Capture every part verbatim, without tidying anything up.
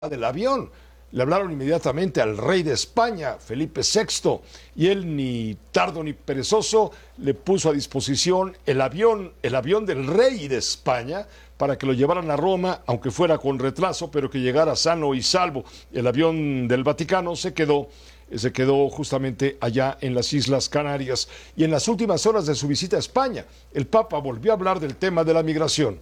del avión. Le hablaron inmediatamente al rey de España, Felipe sexto, y él, ni tardo ni perezoso, le puso a disposición el avión, el avión del rey de España, para que lo llevaran a Roma, aunque fuera con retraso, pero que llegara sano y salvo. El avión del Vaticano se quedó, se quedó justamente allá en las Islas Canarias. Y en las últimas horas de su visita a España, el Papa volvió a hablar del tema de la migración.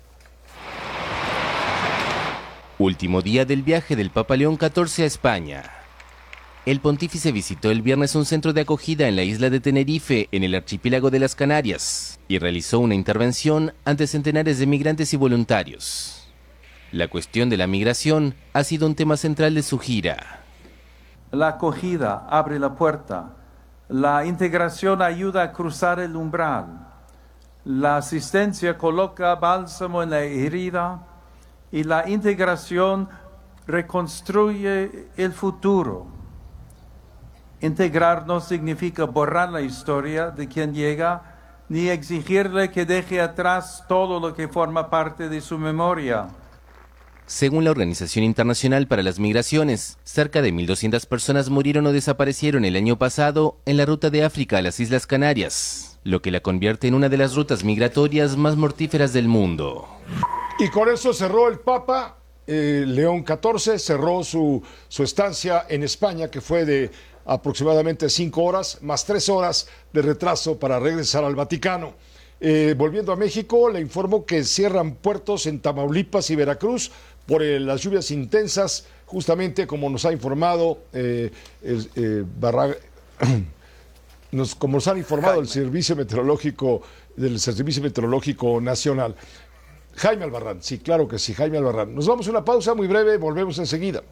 Último día del viaje del Papa León catorce a España. El pontífice visitó el viernes un centro de acogida en la isla de Tenerife, en el archipiélago de las Canarias, y realizó una intervención ante centenares de migrantes y voluntarios. La cuestión de la migración ha sido un tema central de su gira. La acogida abre la puerta, la integración ayuda a cruzar el umbral, la asistencia coloca bálsamo en la herida, y la integración reconstruye el futuro. Integrar no significa borrar la historia de quien llega, ni exigirle que deje atrás todo lo que forma parte de su memoria. Según la Organización Internacional para las Migraciones, cerca de mil doscientas personas murieron o desaparecieron el año pasado en la ruta de África a las Islas Canarias, lo que la convierte en una de las rutas migratorias más mortíferas del mundo. Y con eso cerró el Papa eh, León catorce, cerró su, su estancia en España, que fue de aproximadamente cinco horas, más tres horas de retraso para regresar al Vaticano. Eh, volviendo a México, le informo que cierran puertos en Tamaulipas y Veracruz por eh, las lluvias intensas, justamente como nos ha informado eh, el, eh, Barra... nos, como nos han informado el Servicio Meteorológico del Servicio Meteorológico Nacional. Jaime Albarrán, sí, claro que sí, Jaime Albarrán. Nos vamos a una pausa muy breve, volvemos enseguida.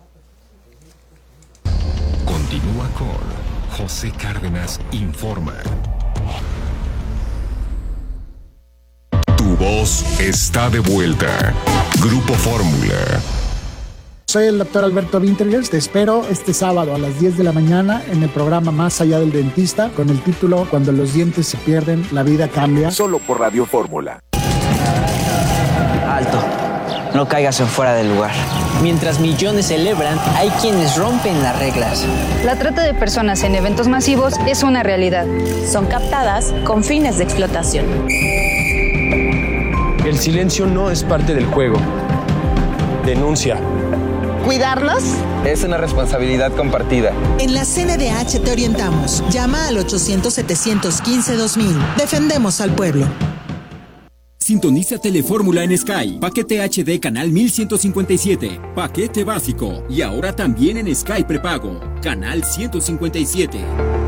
Continúa con José Cárdenas Informa. Tu voz está de vuelta. Grupo Fórmula. Soy el doctor Alberto Wintergers. Te espero este sábado a las diez de la mañana en el programa Más Allá del Dentista, con el título Cuando los dientes se pierden, la vida cambia. Solo por Radio Fórmula. Alto, no caigas en fuera del lugar. Mientras millones celebran, hay quienes rompen las reglas. La trata de personas en eventos masivos es una realidad. Son captadas con fines de explotación. El silencio no es parte del juego. Denuncia. ¿Cuidarlos? Es una responsabilidad compartida. En la C N D H te orientamos. Llama al ochocientos, setecientos quince, dos mil. Defendemos al pueblo. Sintoniza Telefórmula en Sky. Paquete H D canal mil ciento cincuenta y siete. Paquete básico. Y ahora también en Sky prepago. Canal ciento cincuenta y siete.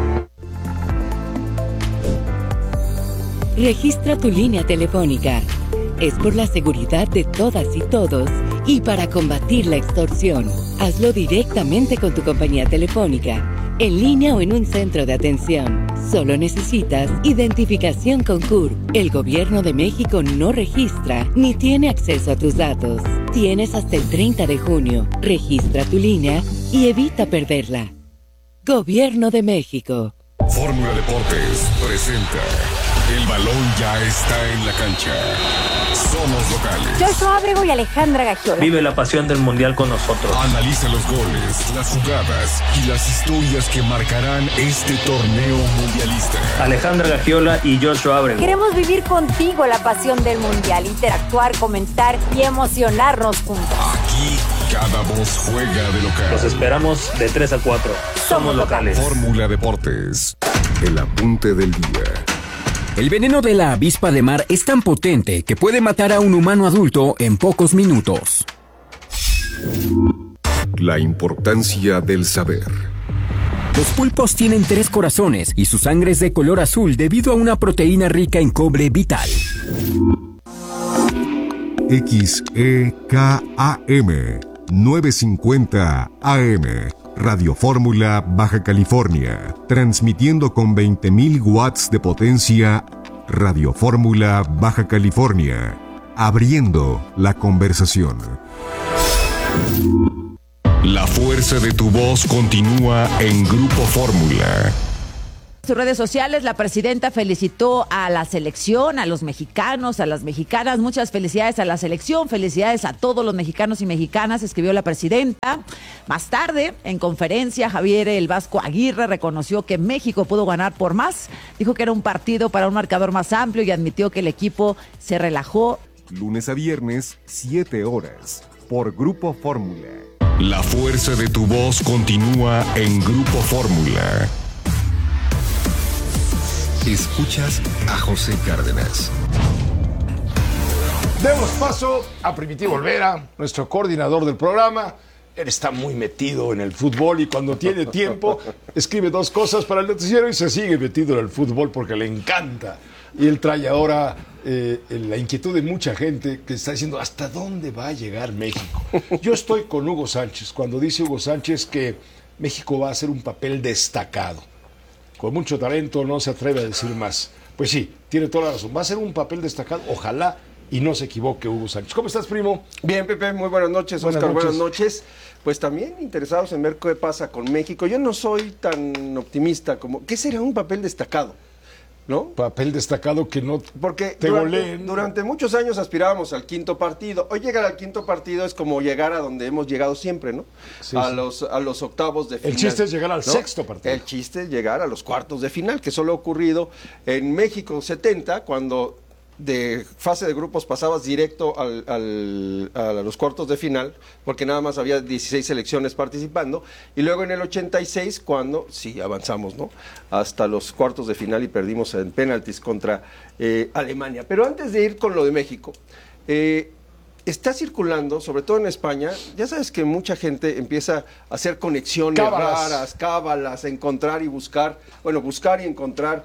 Registra tu línea telefónica. Es por la seguridad de todas y todos y para combatir la extorsión. Hazlo directamente con tu compañía telefónica, en línea o en un centro de atención. Solo necesitas identificación con C U R. El Gobierno de México no registra ni tiene acceso a tus datos. Tienes hasta el treinta de junio. Registra tu línea y evita perderla. Gobierno de México. Fórmula Deportes presenta El balón ya está en la cancha. Somos locales. Joshua Ábrego y Alejandra Gagiola. Vive la pasión del mundial con nosotros. Analiza los goles, las jugadas y las historias que marcarán este torneo mundialista. Alejandra Gagiola y Joshua Ábrego. Queremos vivir contigo la pasión del mundial, interactuar, comentar y emocionarnos juntos. Aquí cada voz juega de local. Los esperamos de tres a cuatro. Somos, Somos locales. Fórmula Deportes. El apunte del día. El veneno de la avispa de mar es tan potente que puede matar a un humano adulto en pocos minutos. La importancia del saber. Los pulpos tienen tres corazones y su sangre es de color azul debido a una proteína rica en cobre vital. X E K A M novecientos cincuenta A M Radio Fórmula, Baja California, transmitiendo con veinte mil watts de potencia. Radio Fórmula, Baja California, abriendo la conversación. La fuerza de tu voz continúa en Grupo Fórmula. sus redes sociales, la presidenta felicitó a la selección, a los mexicanos, a las mexicanas. Muchas felicidades a la selección, felicidades a todos los mexicanos y mexicanas, escribió la presidenta. Más tarde, en conferencia, Javier El Vasco Aguirre reconoció que México pudo ganar por más. Dijo que era un partido para un marcador más amplio y admitió que el equipo se relajó. Lunes a viernes, siete horas, por Grupo Fórmula. La fuerza de tu voz continúa en Grupo Fórmula. Escuchas a José Cárdenas. Demos paso a Primitivo Olvera, nuestro coordinador del programa. Él está muy metido en el fútbol y cuando tiene tiempo escribe dos cosas para el noticiero y se sigue metido en el fútbol porque le encanta. Y él trae ahora eh, la inquietud de mucha gente que está diciendo ¿hasta dónde va a llegar México? Yo estoy con Hugo Sánchez cuando dice Hugo Sánchez que México va a hacer un papel destacado. Con mucho talento, no se atreve a decir más. Pues sí, tiene toda la razón. Va a ser un papel destacado, ojalá y no se equivoque Hugo Sánchez. ¿Cómo estás, primo? Bien, Pepe, muy buenas noches, buenas Oscar, noches. buenas noches. Pues también interesados en ver qué pasa con México. Yo no soy tan optimista como... ¿Qué será un papel destacado? ¿No? Papel destacado que no Porque te durante, goleen. durante muchos años aspirábamos al quinto partido. Hoy llegar al quinto partido es como llegar a donde hemos llegado siempre, ¿no? Sí, a, sí. Los, a los octavos de final. El chiste es llegar al ¿no? sexto partido. El chiste es llegar a los cuartos de final, que solo ha ocurrido en México setenta, cuando de fase de grupos pasabas directo al, al, a los cuartos de final, porque nada más había dieciséis selecciones participando, y luego en el ochenta y seis, cuando, sí, avanzamos, ¿no?, hasta los cuartos de final y perdimos en penaltis contra eh, Alemania. Pero antes de ir con lo de México, eh, está circulando, sobre todo en España, ya sabes que mucha gente empieza a hacer conexiones Cábalas. raras, cábalas, a encontrar y buscar, bueno, buscar y encontrar...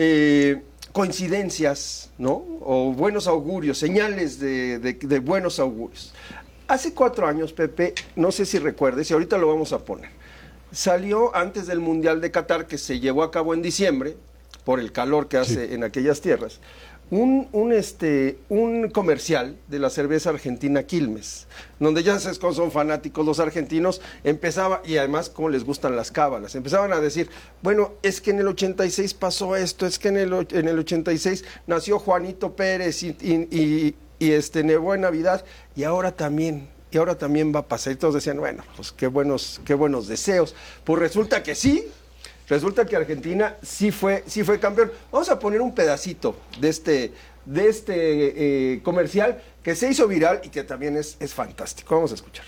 Eh, coincidencias, ¿no? O buenos augurios, señales de, de, de buenos augurios. Hace cuatro años, Pepe, no sé si recuerdes, y ahorita lo vamos a poner, salió antes del Mundial de Qatar, que se llevó a cabo en diciembre, por el calor que hace sí. en aquellas tierras, un, un, este, un comercial de la cerveza argentina Quilmes, donde ya sabes cómo son fanáticos los argentinos, empezaba, y además cómo les gustan las cábalas, empezaban a decir, bueno, es que en el ochenta y seis pasó esto, es que en el, en el ochenta y seis nació Juanito Pérez y, y, y, y este, nevó en Navidad, y ahora también, y ahora también va a pasar. Y todos decían, bueno, pues qué buenos, qué buenos deseos. Pues resulta que sí. Resulta que Argentina sí fue, sí fue campeón. Vamos a poner un pedacito de este, de este eh, comercial que se hizo viral y que también es, es fantástico. Vamos a escuchar.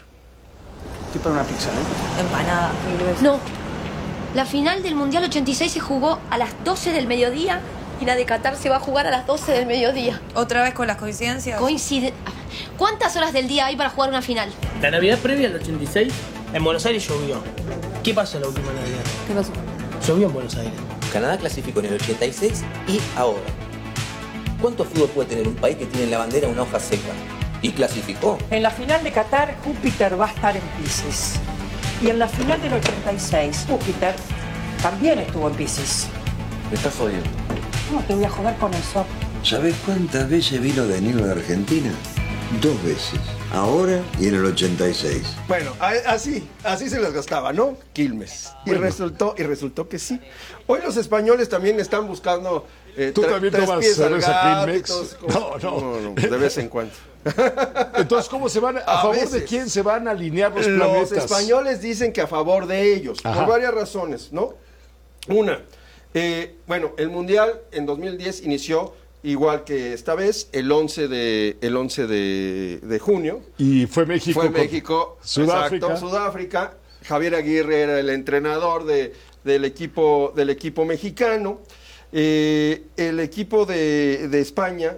¿Qué para una pizza, eh? Empanada. No. La final del Mundial ochenta y seis se jugó a las doce del mediodía y la de Qatar se va a jugar a las doce del mediodía. ¿Otra vez con las coincidencias? Coincide... ¿Cuántas horas del día hay para jugar una final? La Navidad previa al ochenta y seis, en Buenos Aires llovió. ¿Qué pasó la última Navidad? ¿Qué pasó? Llovió en Buenos Aires. Canadá clasificó en el ochenta y seis y ahora. ¿Cuánto fútbol puede tener un país que tiene en la bandera una hoja seca? Y clasificó. En la final de Qatar, Júpiter va a estar en Piscis. Y en la final del ochenta y seis, Júpiter también estuvo en Piscis. Me estás jodiendo. No, te voy a joder con eso. ¿Sabés cuántas veces vino Danilo a Argentina? Dos veces. Ahora y en el ochenta y seis. Bueno, así, así se las gastaba, ¿no? Quilmes. Y bueno. resultó, y resultó que sí. Hoy los españoles también están buscando eh, ¿Tú también tomas cerveza Quilmex? No, no, no, no, de vez en cuando. Entonces, ¿cómo se van? ¿A, a favor veces. de quién se van a alinear los, los planetas? Los españoles dicen que a favor de ellos, Ajá. por varias razones, ¿no? Una, eh, bueno, el Mundial en dos mil diez inició igual que esta vez, el once de, el once de, de junio. Y fue México. Fue México, Sudáfrica. Exacto, Sudáfrica. Javier Aguirre era el entrenador de, del, equipo, del equipo mexicano. Eh, el equipo de, de España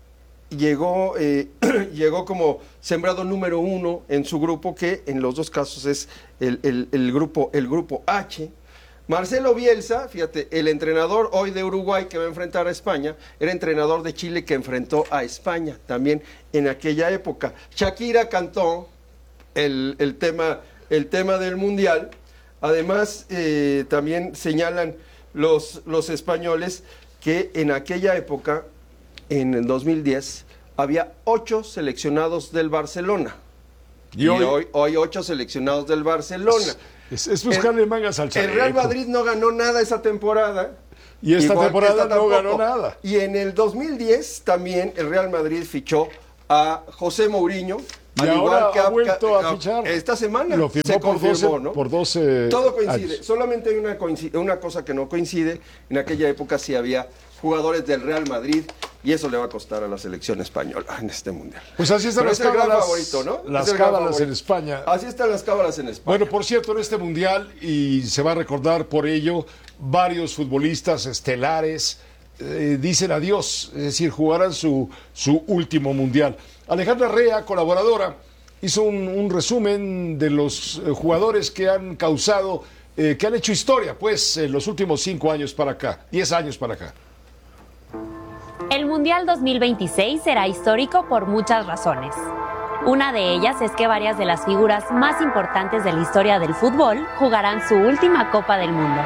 llegó, eh, llegó como sembrado número uno en su grupo, que en los dos casos es el, el, el, grupo, el grupo H. Marcelo Bielsa, fíjate, el entrenador hoy de Uruguay que va a enfrentar a España, era entrenador de Chile que enfrentó a España también en aquella época. Shakira cantó el, el, tema, el tema del Mundial. Además, eh, también señalan los, los españoles que en aquella época, en el dos mil diez, había ocho seleccionados del Barcelona. Y, y hoy, hoy, hoy ocho seleccionados del Barcelona. Es, es buscarle el, mangas al chaleco. El Real Madrid no ganó nada esa temporada Y esta Igual temporada esta no tampoco. ganó nada. Y en el dos mil diez también el Real Madrid fichó a José Mourinho. Y al ahora igual que ha vuelto a fichar. Esta semana Lo firmó se por confirmó, doce, ¿no? por doce Todo coincide. años. Solamente hay una, coincide, una cosa que no coincide. En aquella época sí había jugadores del Real Madrid y eso le va a costar a la selección española en este mundial. Pues así están Pero las es el gran cábalas, favorito, ¿no? las Es el gran cábalas favorito. en España. Así están las cábalas en España. Bueno, por cierto, en este mundial, y se va a recordar por ello, varios futbolistas estelares eh, dicen adiós, es decir, jugarán su, su último mundial. Alejandra Rea, colaboradora, hizo un, un resumen de los eh, jugadores que han causado, eh, que han hecho historia, pues, en los últimos cinco años para acá, diez años para acá. El Mundial dos mil veintiséis será histórico por muchas razones. Una de ellas es que varias de las figuras más importantes de la historia del fútbol jugarán su última Copa del Mundo.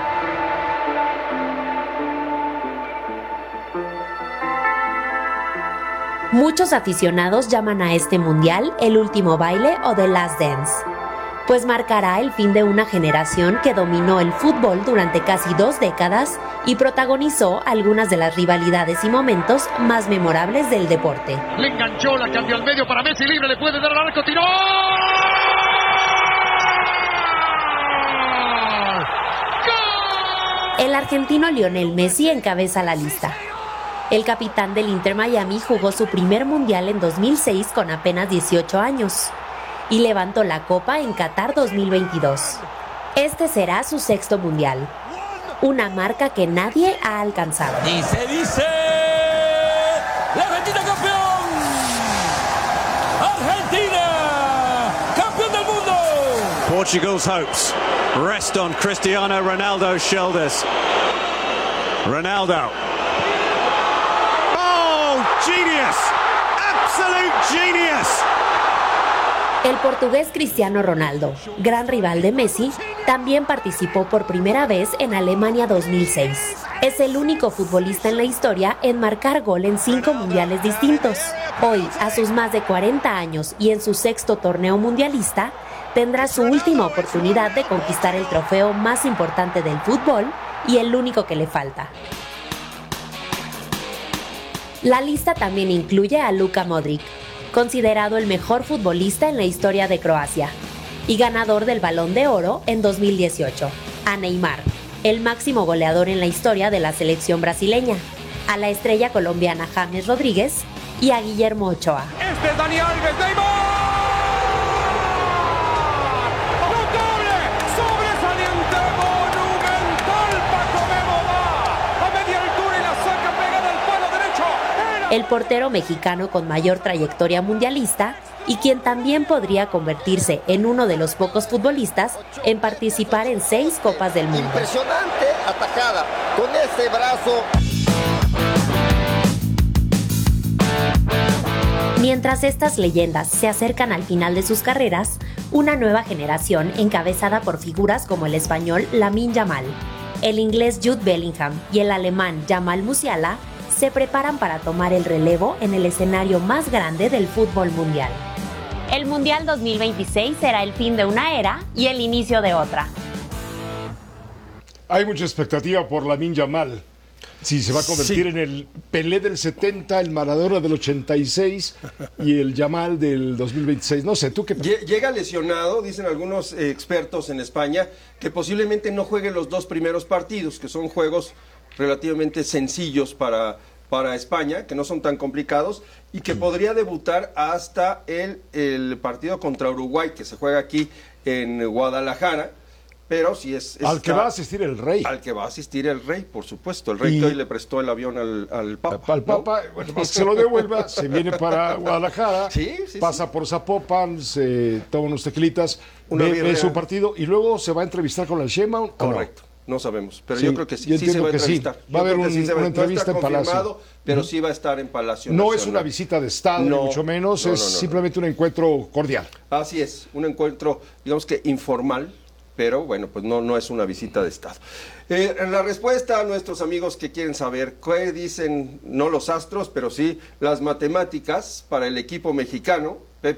Muchos aficionados llaman a este mundial el último baile o The Last Dance, pues marcará el fin de una generación que dominó el fútbol durante casi dos décadas y protagonizó algunas de las rivalidades y momentos más memorables del deporte. Le enganchó, la cambió al medio para Messi, libre, le puede dar al arco, tiró. El argentino Lionel Messi encabeza la lista. El capitán del Inter Miami jugó su primer mundial en dos mil seis con apenas dieciocho años y levantó la copa en Qatar dos mil veintidós. Este será su sexto mundial, una marca que nadie ha alcanzado. Y se dice, la Argentina campeón, Argentina campeón del mundo. Portugal's hopes rest on Cristiano Ronaldo's shoulders. Ronaldo. Genius! Absolute genius! El portugués Cristiano Ronaldo, gran rival de Messi, también participó por primera vez en Alemania dos mil seis. Es el único futbolista en la historia en marcar gol en cinco mundiales distintos. Hoy, a sus más de cuarenta años y en su sexto torneo mundialista, tendrá su última oportunidad de conquistar el trofeo más importante del fútbol y el único que le falta. La lista también incluye a Luka Modric, considerado el mejor futbolista en la historia de Croacia y ganador del Balón de Oro en dos mil dieciocho, a Neymar, el máximo goleador en la historia de la selección brasileña, a la estrella colombiana James Rodríguez y a Guillermo Ochoa. Este es Dani Alves, Neymar. Notable, sobresaliente, monumental, Paco Memo va a media altura y la saca pegada al palo derecho. El portero mexicano con mayor trayectoria mundialista y quien también podría convertirse en uno de los pocos futbolistas en participar en seis Copas del Mundo. Impresionante atacada con ese brazo. Mientras estas leyendas se acercan al final de sus carreras, una nueva generación encabezada por figuras como el español Lamine Yamal, el inglés Jude Bellingham y el alemán Jamal Musiala se preparan para tomar el relevo en el escenario más grande del fútbol mundial. El Mundial dos mil veintiséis será el fin de una era y el inicio de otra. Hay mucha expectativa por Lamine Yamal. Si se va a convertir Sí. en el Pelé del setenta, el Maradona del ochenta y seis y el Yamal del dos mil veintiséis. No sé, ¿tú qué? Lle- Llega lesionado, dicen algunos eh, expertos en España, que posiblemente no juegue los dos primeros partidos, que son juegos relativamente sencillos para, para España, que no son tan complicados, y que podría debutar hasta el, el partido contra Uruguay, que se juega aquí en Guadalajara. Pero si es, es Al que va a asistir el rey. Al que va a asistir el rey, por supuesto. El rey Y- que hoy le prestó el avión al, al Papa. Al Papa, ¿no? bueno, más que se lo devuelva, se viene para Guadalajara, Sí, sí, pasa por Zapopan, se toma unos tequilitas, Una ve, birria. ve su partido y luego se va a entrevistar con la Sheinbaum. ¿o no? Correcto. No sabemos, pero Sí, yo creo que sí, yo sí se entiendo va a que sí. entrevistar. Va a Yo haber creo que un- sí se va- una no entrevista está en Palacio. confirmado, pero Ujú. sí va a estar en Palacio No es Nacional. una visita de Estado, No, ni mucho menos, no, es no, no, no. simplemente un encuentro cordial. Así es, un encuentro, digamos que informal, pero bueno, pues no, no es una visita de Estado. Eh, en la respuesta a nuestros amigos que quieren saber qué dicen, no los astros, pero sí las matemáticas para el equipo mexicano, Pepe,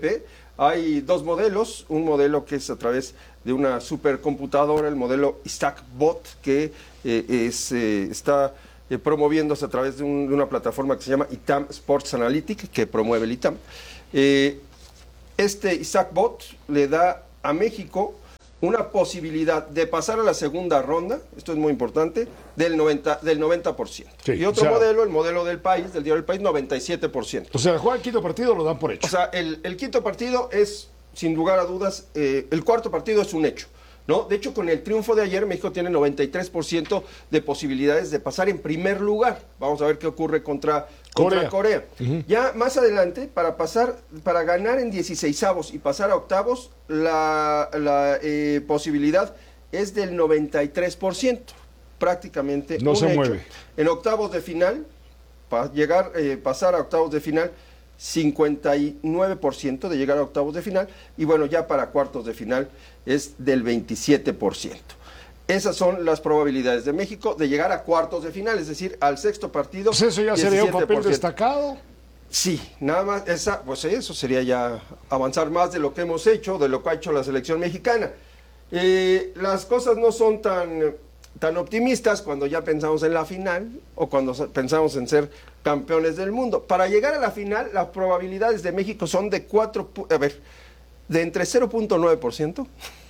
Hay dos modelos, un modelo que es a través de una supercomputadora, el modelo ISAC-Bot, que eh, es, eh, está eh, promoviéndose a través de, un, de una plataforma que se llama ITAM Sports Analytics, que promueve el ITAM. Eh, este ISAC-Bot le da a México una posibilidad de pasar a la segunda ronda, esto es muy importante, del noventa, del noventa por ciento. Sí, y otro o sea, modelo, el modelo del país, del diario del país, noventa y siete por ciento. O sea, jugar el quinto partido lo dan por hecho. O sea, el, el quinto partido es, sin lugar a dudas, eh, el cuarto partido es un hecho, ¿no? De hecho, con el triunfo de ayer, México tiene noventa y tres por ciento de posibilidades de pasar en primer lugar. Vamos a ver qué ocurre contra Corea. Contra Corea. Uh-huh. Ya más adelante, para pasar, para ganar en dieciseisavos y pasar a octavos, la, la eh, posibilidad es del noventa y tres por ciento, prácticamente no un se hecho. mueve. En octavos de final, para llegar, eh, pasar a octavos de final, cincuenta y nueve por ciento de llegar a octavos de final, y bueno, ya para cuartos de final es del veintisiete por ciento. Esas son las probabilidades de México de llegar a cuartos de final, es decir, al sexto partido. Pues eso ya sería un papel destacado. Sí, nada más, esa, pues eso sería ya avanzar más de lo que hemos hecho, de lo que ha hecho la selección mexicana. Eh, las cosas no son tan, tan optimistas cuando ya pensamos en la final o cuando pensamos en ser campeones del mundo. Para llegar a la final, las probabilidades de México son de cuatro, a ver, de entre cero punto nueve por ciento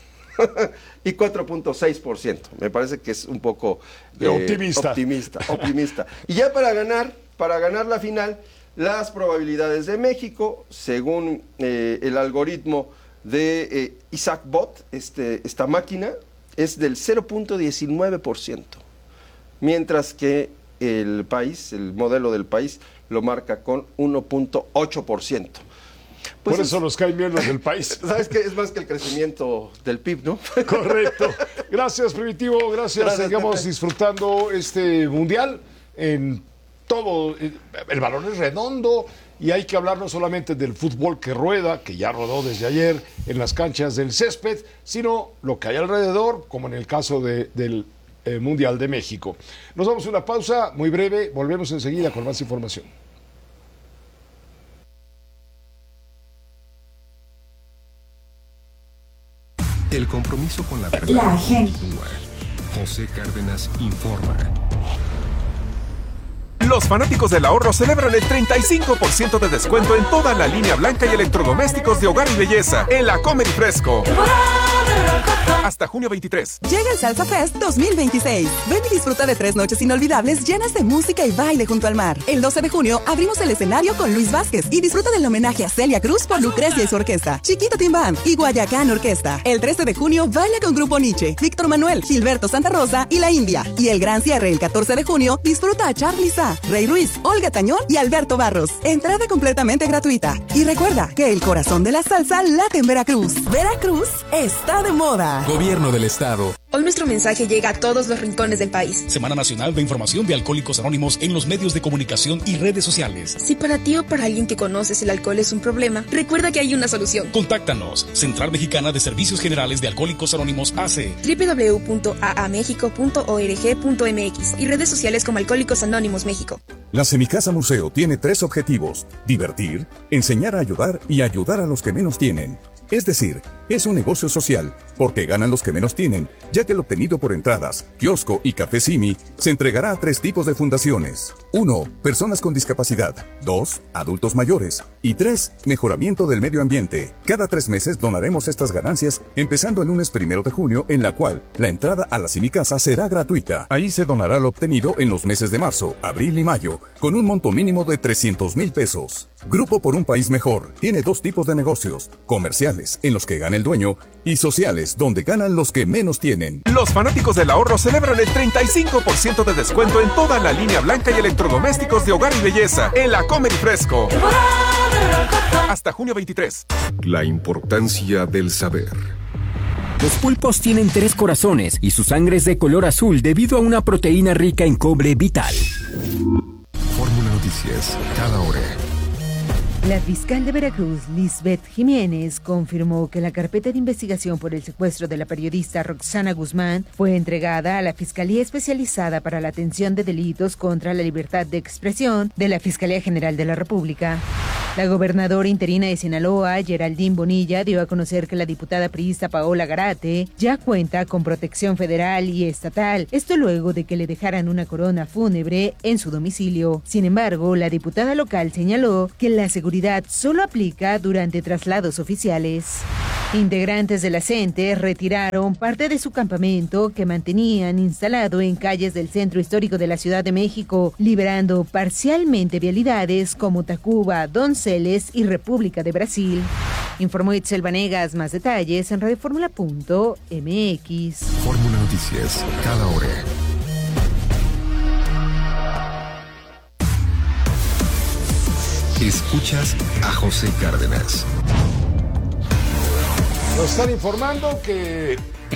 y cuatro punto seis por ciento. Me parece que es un poco eh, optimista. optimista, optimista. Y ya para ganar, para ganar la final, las probabilidades de México, según eh, el algoritmo de eh, ISAC-Bot, este, esta máquina, es del cero punto diecinueve por ciento, mientras que el país, el modelo del país, lo marca con uno punto ocho por ciento. Pues por eso es, nos caen bien los del país. ¿Sabes qué? Es más que el crecimiento del P I B, ¿no? Correcto. Gracias, Primitivo. Gracias. Gracias Sigamos Pepe. disfrutando este mundial en todo. El balón es redondo y hay que hablar no solamente del fútbol que rueda, que ya rodó desde ayer en las canchas del césped, sino lo que hay alrededor, como en el caso de, del eh, Mundial de México. Nos damos una pausa muy breve. Volvemos enseguida con más información. El compromiso con la verdad. La gente. José Cárdenas informa. Los fanáticos del ahorro celebran el treinta y cinco por ciento de descuento en toda la línea blanca y electrodomésticos de hogar y belleza en la Comer y Fresco. Hasta junio veintitrés. Llega el Salsa Fest dos mil veintiséis. Ven y disfruta de tres noches inolvidables llenas de música y baile junto al mar. El doce de junio abrimos el escenario con Luis Vázquez y disfruta del homenaje a Celia Cruz por Lucrecia y su orquesta, Chiquita Tim Band y Guayacán Orquesta. El trece de junio baila con Grupo Nietzsche, Víctor Manuel, Gilberto Santa Rosa y La India. Y el gran cierre el catorce de junio disfruta a Charly Sa, Rey Ruiz, Olga Tañón y Alberto Barros. Entrada completamente gratuita. Y recuerda que el corazón de la salsa late en Veracruz. Veracruz está de moda. Gobierno del Estado. Hoy nuestro mensaje llega a todos los rincones del país. Semana Nacional de Información de Alcohólicos Anónimos en los medios de comunicación y redes sociales. Si para ti o para alguien que conoces el alcohol es un problema, recuerda que hay una solución. Contáctanos. Central Mexicana de Servicios Generales de Alcohólicos Anónimos A C. doble u doble u doble u punto a a méxico punto org punto m x y redes sociales como Alcohólicos Anónimos México. La Semicasa Museo tiene tres objetivos: divertir, enseñar a ayudar y ayudar a los que menos tienen. Es decir, es un negocio social, porque ganan los que menos tienen, ya que el obtenido por entradas, kiosco y café Simi se entregará a tres tipos de fundaciones. uno. Personas con discapacidad. dos. Adultos mayores. Y tres. Mejoramiento del medio ambiente. Cada tres meses donaremos estas ganancias, empezando el lunes primero de junio, en la cual la entrada a la Semicasa será gratuita. Ahí se donará lo obtenido en los meses de marzo, abril y mayo, con un monto mínimo de trescientos mil pesos. Grupo por un País Mejor tiene dos tipos de negocios: comerciales, en los que gana el dueño, y sociales, donde ganan los que menos tienen. Los fanáticos del ahorro celebran el treinta y cinco por ciento de descuento en toda la línea blanca y electrodomésticos de hogar y belleza en la Comer y Fresco. Hasta junio veintitrés. La importancia del saber. Los pulpos tienen tres corazones y su sangre es de color azul debido a una proteína rica en cobre vital. Fórmula Noticias, cada hora. La fiscal de Veracruz, Lisbeth Jiménez, confirmó que la carpeta de investigación por el secuestro de la periodista Roxana Guzmán fue entregada a la Fiscalía Especializada para la Atención de Delitos contra la Libertad de Expresión de la Fiscalía General de la República. La gobernadora interina de Sinaloa, Geraldine Bonilla, dio a conocer que la diputada priista Paola Garate ya cuenta con protección federal y estatal. Esto luego de que le dejaran una corona fúnebre en su domicilio. Sin embargo, la diputada local señaló que la seguridad solo aplica durante traslados oficiales. Integrantes de la CENTE retiraron parte de su campamento que mantenían instalado en calles del centro histórico de la Ciudad de México, liberando parcialmente vialidades como Tacuba, Donceles y República de Brasil. Informó Itzel Vanegas. Más detalles en radioformula punto m x. Fórmula Noticias, cada hora. Escuchas a José Cárdenas. Nos están informando que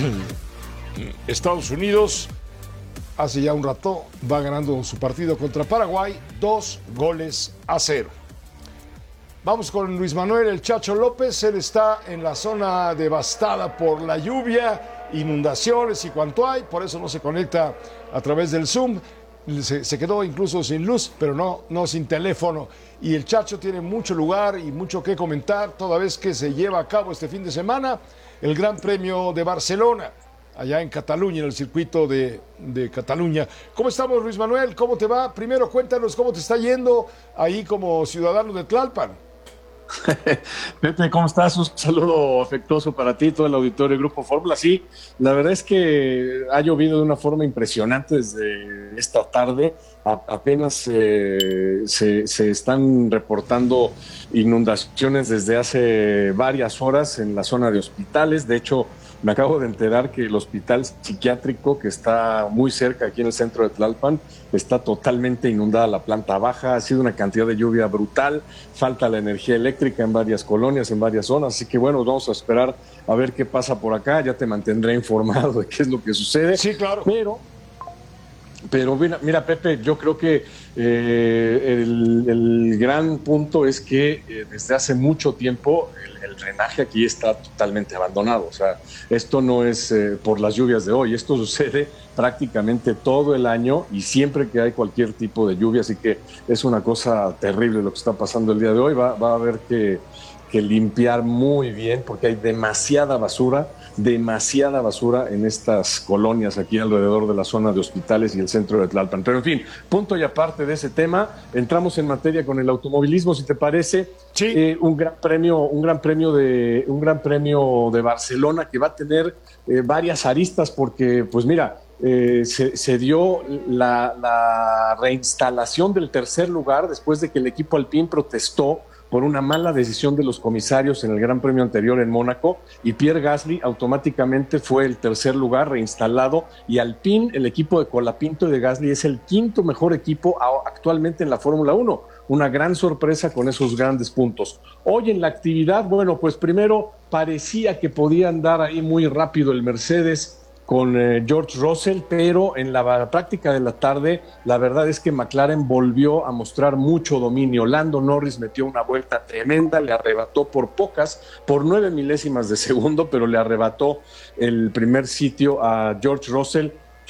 Estados Unidos hace ya un rato va ganando su partido contra Paraguay, dos goles a cero. Vamos con Luis Manuel El Chacho López. Él está en la zona devastada por la lluvia, inundaciones y cuanto hay, por eso no se conecta a través del Zoom. Se, se quedó incluso sin luz, pero no, no sin teléfono. Y el Chacho tiene mucho lugar y mucho que comentar, toda vez que se lleva a cabo este fin de semana el Gran Premio de Barcelona, allá en Cataluña, en el circuito de, de Cataluña. ¿Cómo estamos, Luis Manuel? ¿Cómo te va? Primero cuéntanos cómo te está yendo ahí como ciudadano de Tlalpan. Pepe, ¿cómo estás? Un saludo afectuoso para ti, todo el auditorio del Grupo Fórmula. Sí, la verdad es que ha llovido de una forma impresionante desde esta tarde. A, apenas eh, se, se están reportando inundaciones desde hace varias horas en la zona de hospitales. De hecho, me acabo de enterar que el hospital psiquiátrico, que está muy cerca aquí en el centro de Tlalpan, está totalmente inundada la planta baja. Ha sido una cantidad de lluvia brutal, falta la energía eléctrica en varias colonias, en varias zonas. Así que bueno, vamos a esperar a ver qué pasa por acá. Ya te mantendré informado de qué es lo que sucede. Sí, claro. Pero... Pero mira, mira, Pepe, yo creo que eh, el, el gran punto es que eh, desde hace mucho tiempo el, el drenaje aquí está totalmente abandonado. O sea, esto no es eh, por las lluvias de hoy, esto sucede prácticamente todo el año y siempre que hay cualquier tipo de lluvia, así que es una cosa terrible lo que está pasando el día de hoy. Va, va a haber que, que limpiar muy bien porque hay demasiada basura. demasiada basura en estas colonias aquí alrededor de la zona de hospitales y el centro de Tlalpan. Pero en fin, punto y aparte de ese tema, entramos en materia con el automovilismo, si te parece. Sí. Eh, un gran premio, un gran premio de, un gran premio de Barcelona que va a tener eh, varias aristas porque, pues mira, eh, se, se dio la, la reinstalación del tercer lugar después de que el equipo Alpine protestó por una mala decisión de los comisarios en el Gran Premio anterior en Mónaco, y Pierre Gasly automáticamente fue el tercer lugar reinstalado, y Alpine, el equipo de Colapinto y de Gasly, es el quinto mejor equipo actualmente en la Fórmula uno. Una gran sorpresa con esos grandes puntos. Hoy en la actividad, bueno, pues primero parecía que podía andar ahí muy rápido el Mercedes con eh, George Russell, pero en la práctica de la tarde, la verdad es que McLaren volvió a mostrar mucho dominio. Lando Norris metió una vuelta tremenda, le arrebató por pocas, por nueve milésimas de segundo, pero le arrebató el primer sitio a George Russell,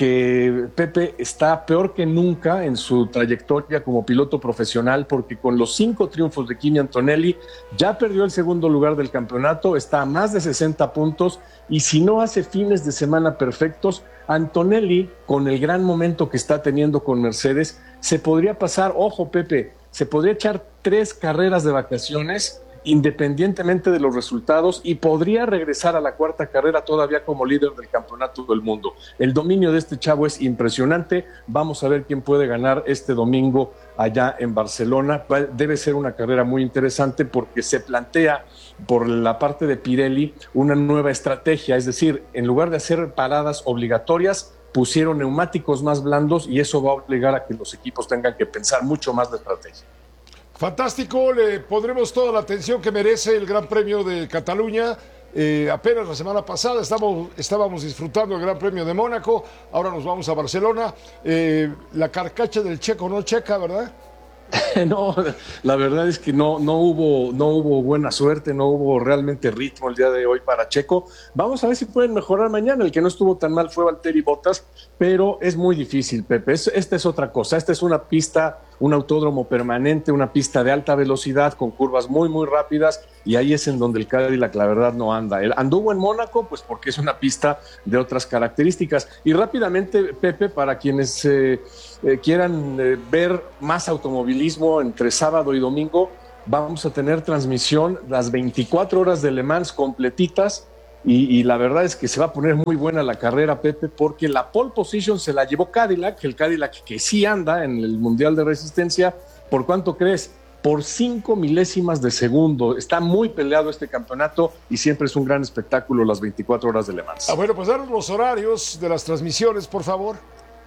que Pepe está peor que nunca en su trayectoria como piloto profesional, porque con los cinco triunfos de Kimi Antonelli ya perdió el segundo lugar del campeonato, está a más de sesenta puntos, y si no hace fines de semana perfectos, Antonelli, con el gran momento que está teniendo con Mercedes, se podría pasar, ojo Pepe, se podría echar tres carreras de vacaciones independientemente de los resultados, y podría regresar a la cuarta carrera todavía como líder del campeonato del mundo. El dominio de este chavo es impresionante. Vamos a ver quién puede ganar este domingo allá en Barcelona. Debe ser una carrera muy interesante porque se plantea por la parte de Pirelli una nueva estrategia, es decir, en lugar de hacer paradas obligatorias, pusieron neumáticos más blandos, y eso va a obligar a que los equipos tengan que pensar mucho más de estrategia. Fantástico, le pondremos toda la atención que merece el Gran Premio de Cataluña. Eh, apenas la semana pasada estamos, estábamos disfrutando el Gran Premio de Mónaco, ahora nos vamos a Barcelona. Eh, la carcacha del checo no checa, ¿verdad? No, la verdad es que no, no hubo, no hubo buena suerte, no hubo realmente ritmo el día de hoy para Checo. Vamos a ver si pueden mejorar mañana. El que no estuvo tan mal fue Valtteri Bottas, pero es muy difícil, Pepe. Es, esta es otra cosa, esta es una pista un autódromo permanente, una pista de alta velocidad con curvas muy, muy rápidas, y ahí es en donde el Cadillac la verdad no anda. Él anduvo en Mónaco, pues porque es una pista de otras características. Y rápidamente, Pepe, para quienes eh, eh, quieran eh, ver más automovilismo entre sábado y domingo, vamos a tener transmisión las veinticuatro horas de Le Mans completitas. Y, y la verdad es que se va a poner muy buena la carrera, Pepe, porque la pole position se la llevó Cadillac, el Cadillac que sí anda en el Mundial de Resistencia. ¿Por cuánto crees? Por cinco milésimas de segundo. Está muy peleado este campeonato y siempre es un gran espectáculo las veinticuatro horas de Le Mans. Ah, bueno, pues danos los horarios de las transmisiones, por favor.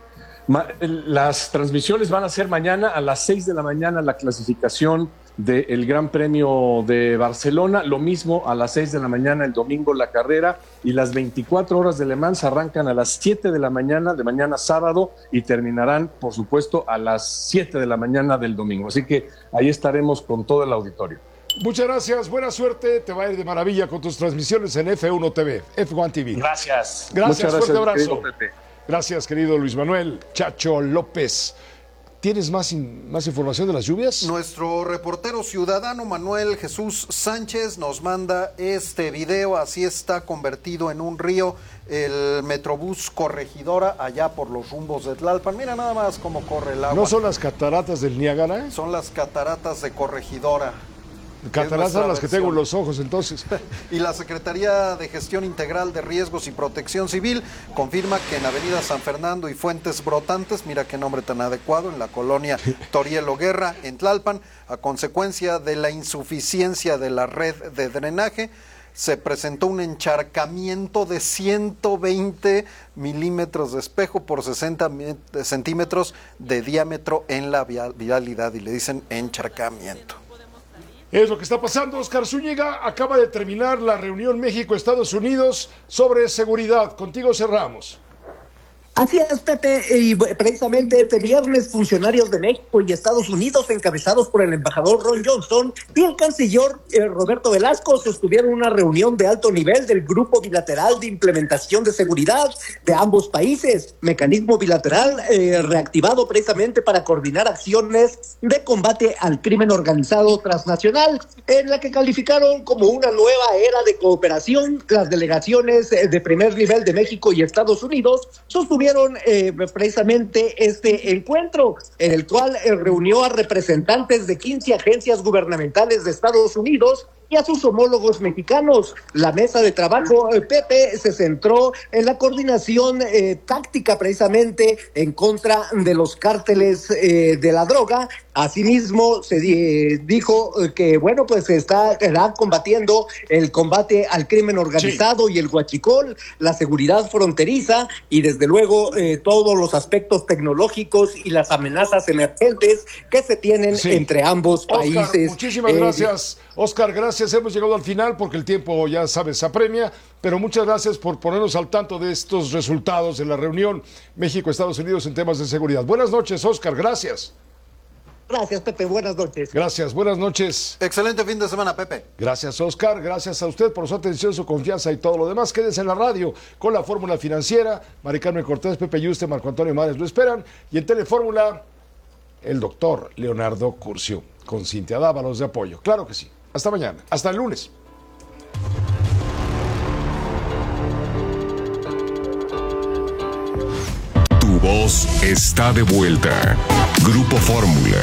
Ma- las transmisiones van a ser mañana a las seis de la mañana, la clasificación del Gran Premio de Barcelona, lo mismo a las seis de la mañana el domingo la carrera, y las veinticuatro horas de Le Mans arrancan a las siete de la mañana de mañana sábado y terminarán, por supuesto, a las siete de la mañana del domingo. Así que ahí estaremos con todo el auditorio. Muchas gracias, buena suerte, te va a ir de maravilla con tus transmisiones en F uno T V, F uno T V. Gracias. Gracias, Muchas fuerte gracias, abrazo. querido Pepe. Gracias, querido Luis Manuel Chacho López. ¿Tienes más, in- más información de las lluvias? Nuestro reportero ciudadano Manuel Jesús Sánchez nos manda este video. Así está convertido en un río el Metrobús Corregidora allá por los rumbos de Tlalpan. Mira nada más cómo corre el agua. ¿No son las cataratas del Niágara? Son las cataratas de Corregidora. Cataratas nuestra las que versión. tengo en los ojos, entonces. Y la Secretaría de Gestión Integral de Riesgos y Protección Civil confirma que en Avenida San Fernando y Fuentes Brotantes, mira qué nombre tan adecuado, en la colonia Torielo Guerra, en Tlalpan, a consecuencia de la insuficiencia de la red de drenaje, se presentó un encharcamiento de ciento veinte milímetros de espejo por sesenta centímetros de diámetro en la vialidad, y le dicen encharcamiento. Es lo que está pasando. Oscar Zúñiga, acaba de terminar la reunión México-Estados Unidos sobre seguridad. Contigo cerramos. Así es, Pepe, y precisamente este viernes funcionarios de México y Estados Unidos, encabezados por el embajador Ron Johnson y el canciller eh, Roberto Velasco, sostuvieron una reunión de alto nivel del Grupo Bilateral de Implementación de Seguridad de ambos países, mecanismo bilateral eh, reactivado precisamente para coordinar acciones de combate al crimen organizado transnacional, en la que calificaron como una nueva era de cooperación. Las delegaciones eh, de primer nivel de México y Estados Unidos sostuvieron Eh, precisamente este encuentro, en el cual eh, reunió a representantes de quince agencias gubernamentales de Estados Unidos y a sus homólogos mexicanos. La mesa de trabajo, eh, Pepe, se centró en la coordinación eh, táctica precisamente en contra de los cárteles eh, de la droga. Asimismo, se di- dijo eh, que, bueno, pues se está, está combatiendo el combate al crimen organizado sí. y el huachicol, la seguridad fronteriza y, desde luego, eh, todos los aspectos tecnológicos y las amenazas emergentes que se tienen sí. entre ambos Oscar, países. Muchísimas eh, gracias, Oscar, gracias. Hemos llegado al final porque el tiempo, ya sabes, apremia, pero muchas gracias por ponernos al tanto de estos resultados de la reunión México-Estados Unidos en temas de seguridad. Buenas noches, Oscar, gracias. Gracias, Pepe, buenas noches. Gracias, buenas noches. Excelente fin de semana, Pepe. Gracias, Oscar, gracias a usted por su atención, su confianza y todo lo demás. Quédense en la radio con la Fórmula Financiera. Mari Carmen Cortés, Pepe Yuste, Marco Antonio Mares lo esperan. Y en Telefórmula, el doctor Leonardo Curcio, con Cintia Dávalos de apoyo. Claro que sí. Hasta mañana, hasta el lunes. Tu voz está de vuelta. Grupo Fórmula.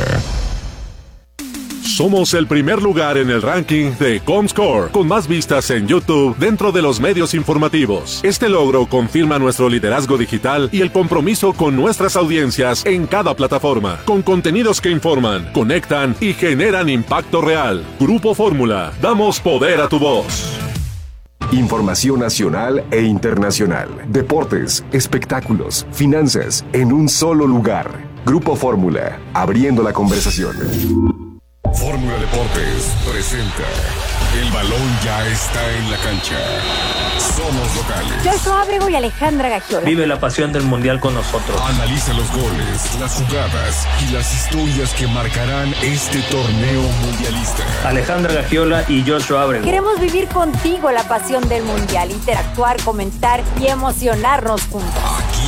Somos el primer lugar en el ranking de Comscore, con más vistas en YouTube dentro de los medios informativos. Este logro confirma nuestro liderazgo digital y el compromiso con nuestras audiencias en cada plataforma, con contenidos que informan, conectan y generan impacto real. Grupo Fórmula, damos poder a tu voz. Información nacional e internacional, deportes, espectáculos, finanzas, en un solo lugar. Grupo Fórmula, abriendo la conversación. Fórmula Deportes presenta: el balón ya está en la cancha. Somos locales. Joshua Ábrego y Alejandra Gagiola. Vive la pasión del mundial con nosotros. Analiza los goles, las jugadas y las historias que marcarán este torneo mundialista. Alejandra Gagiola y Joshua Ábrego. Queremos vivir contigo la pasión del mundial, interactuar, comentar y emocionarnos juntos. Aquí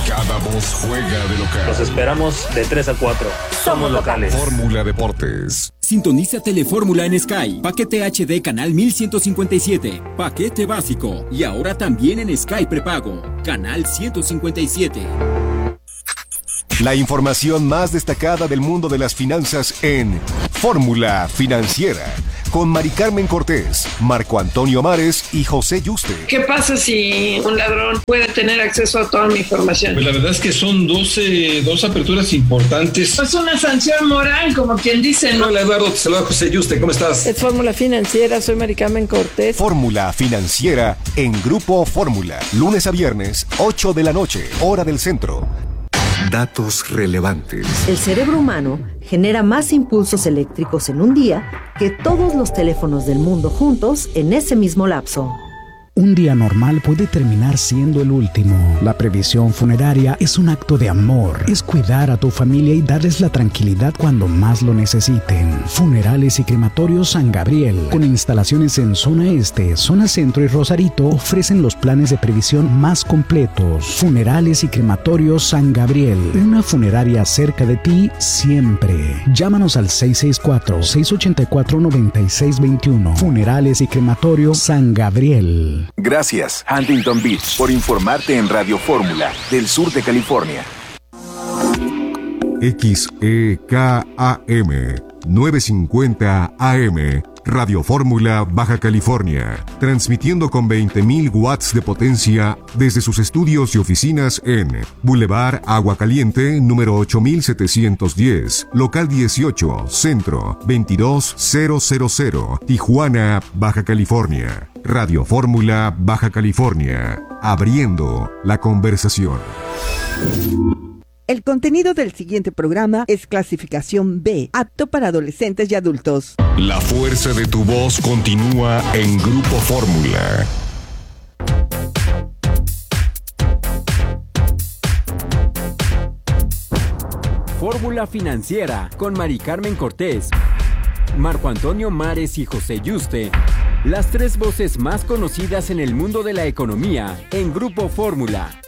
Cada voz juega de local. Los esperamos de tres a cuatro. Somos locales. Fórmula Deportes. Sintoniza Telefórmula en Sky. Paquete H D canal mil ciento cincuenta y siete. Paquete básico. Y ahora también en Sky prepago. Canal ciento cincuenta y siete. La información más destacada del mundo de las finanzas en Fórmula Financiera. Con Mari Carmen Cortés, Marco Antonio Mares y José Yuste. ¿Qué pasa si un ladrón puede tener acceso a toda mi información? Pues la verdad es que son doce, dos aperturas importantes. Es una sanción moral, como quien dice, ¿no? Hola Eduardo, te saluda José Yuste, ¿cómo estás? Es Fórmula Financiera, soy Mari Carmen Cortés. Fórmula Financiera en Grupo Fórmula. Lunes a viernes, ocho de la noche, hora del centro. Datos relevantes. El cerebro humano genera más impulsos eléctricos en un día que todos los teléfonos del mundo juntos en ese mismo lapso. Un día normal puede terminar siendo el último. La previsión funeraria es un acto de amor. Es cuidar a tu familia y darles la tranquilidad cuando más lo necesiten. Funerales y Crematorios San Gabriel, con instalaciones en Zona Este, Zona Centro y Rosarito, ofrecen los planes de previsión más completos. Funerales y Crematorios San Gabriel, una funeraria cerca de ti siempre. Llámanos al seis seis cuatro, seis ocho cuatro, nueve seis dos uno. Funerales y Crematorios San Gabriel. Gracias, Huntington Beach, por informarte en Radio Fórmula del sur de California. X E K A M novecientos cincuenta A M, Radio Fórmula Baja California, transmitiendo con veinte mil watts de potencia desde sus estudios y oficinas en Boulevard Agua Caliente, número ocho mil setecientos diez, local dieciocho, Centro, veintidós mil, Tijuana, Baja California. Radio Fórmula Baja California, abriendo la conversación. El contenido del siguiente programa es clasificación B, apto para adolescentes y adultos. La fuerza de tu voz continúa en Grupo Fórmula. Fórmula Financiera con Mari Carmen Cortés, Marco Antonio Mares y José Yuste. Las tres voces más conocidas en el mundo de la economía en Grupo Fórmula.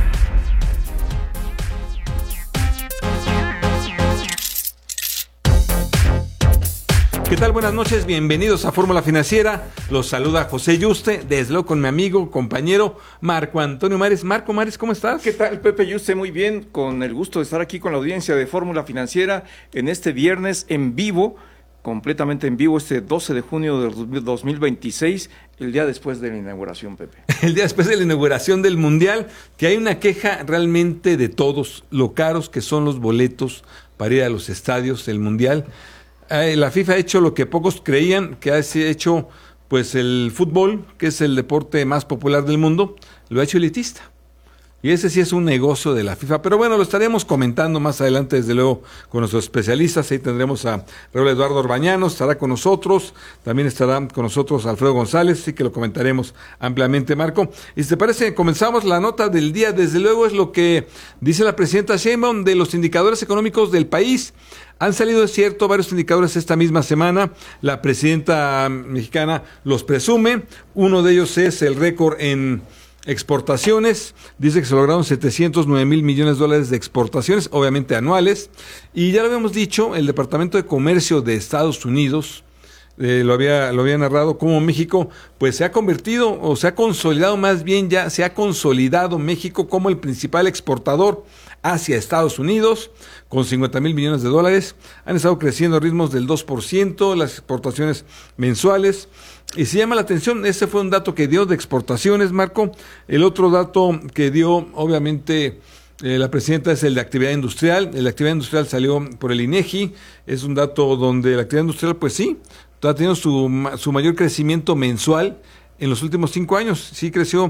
¿Qué tal? Buenas noches, bienvenidos a Fórmula Financiera. Los saluda José Yuste, desde luego con mi amigo, compañero Marco Antonio Mares. Marco Mares, ¿cómo estás? ¿Qué tal, Pepe Yuste? Muy bien, con el gusto de estar aquí con la audiencia de Fórmula Financiera en este viernes en vivo, completamente en vivo, este doce de junio de dos mil veintiséis, el día después de la inauguración, Pepe. El día después de la inauguración del Mundial, que hay una queja realmente de todos, lo caros que son los boletos para ir a los estadios del Mundial. Eh, la FIFA ha hecho lo que pocos creían, que ha hecho pues el fútbol, que es el deporte más popular del mundo, lo ha hecho elitista. Y ese sí es un negocio de la FIFA. Pero bueno, lo estaremos comentando más adelante, desde luego, con nuestros especialistas. Ahí tendremos a Raúl Eduardo Orbañanos, estará con nosotros. También estará con nosotros Alfredo González, así que lo comentaremos ampliamente, Marco. Y si te parece, comenzamos la nota del día. Desde luego es lo que dice la presidenta Sheinbaum de los indicadores económicos del país. Han salido, es cierto, varios indicadores esta misma semana. La presidenta mexicana los presume. Uno de ellos es el récord en exportaciones. Dice que se lograron setecientos nueve mil millones de dólares de exportaciones, obviamente anuales. Y ya lo habíamos dicho, el Departamento de Comercio de Estados Unidos eh, lo había lo había narrado como México pues se ha convertido o se ha consolidado, más bien ya se ha consolidado México como el principal exportador hacia Estados Unidos, con cincuenta mil millones de dólares. Han estado creciendo a ritmos del dos por ciento las exportaciones mensuales. Y se llama la atención, ese fue un dato que dio de exportaciones, Marco. El otro dato que dio, obviamente, eh, la presidenta es el de actividad industrial. El de actividad industrial salió por el INEGI. Es un dato donde la actividad industrial, pues sí, ha tenido su, su mayor crecimiento mensual en los últimos cinco años. Sí creció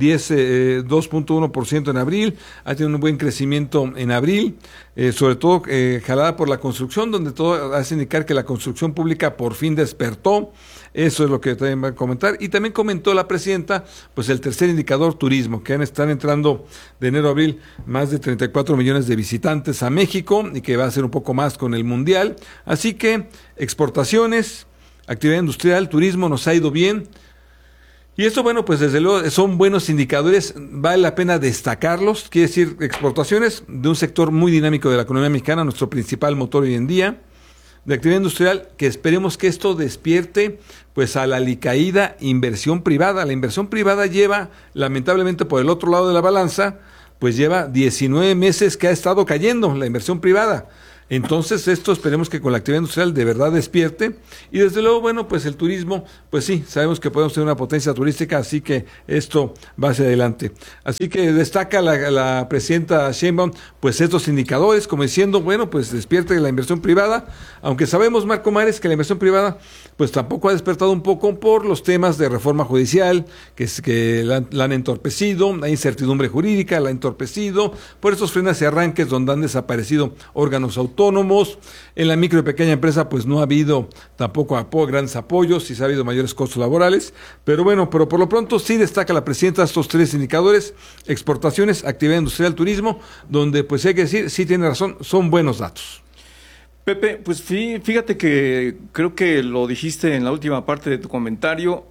dos punto uno por ciento en abril, ha tenido un buen crecimiento en abril, eh, sobre todo eh, jalada por la construcción, donde todo hace indicar que la construcción pública por fin despertó. Eso es lo que también va a comentar. Y también comentó la presidenta, pues el tercer indicador, turismo, que están entrando de enero a abril más de treinta y cuatro millones de visitantes a México y que va a ser un poco más con el Mundial. Así que exportaciones, actividad industrial, turismo nos ha ido bien. Y esto, bueno, pues desde luego son buenos indicadores, vale la pena destacarlos, quiere decir exportaciones de un sector muy dinámico de la economía mexicana, nuestro principal motor hoy en día, de actividad industrial, que esperemos que esto despierte pues a la alicaída inversión privada. La inversión privada lleva, lamentablemente por el otro lado de la balanza, pues lleva diecinueve meses que ha estado cayendo la inversión privada. Entonces esto esperemos que con la actividad industrial de verdad despierte y desde luego, bueno, pues el turismo, pues sí, sabemos que podemos tener una potencia turística, así que esto va hacia adelante. Así que destaca la, la presidenta Sheinbaum, pues estos indicadores, como diciendo, bueno, pues despierte la inversión privada, aunque sabemos, Marco Mares, que la inversión privada pues tampoco ha despertado un poco por los temas de reforma judicial, que, es, que la, la han entorpecido, la incertidumbre jurídica la ha entorpecido, por esos frenos y arranques donde han desaparecido órganos autónomos. En la micro y pequeña empresa pues no ha habido tampoco apo- grandes apoyos, sí se ha habido mayores costos laborales, pero bueno, pero por lo pronto sí destaca la presidenta estos tres indicadores: exportaciones, actividad industrial, turismo, donde pues hay que decir, sí tiene razón, son buenos datos. Pepe, pues fíjate que creo que lo dijiste en la última parte de tu comentario,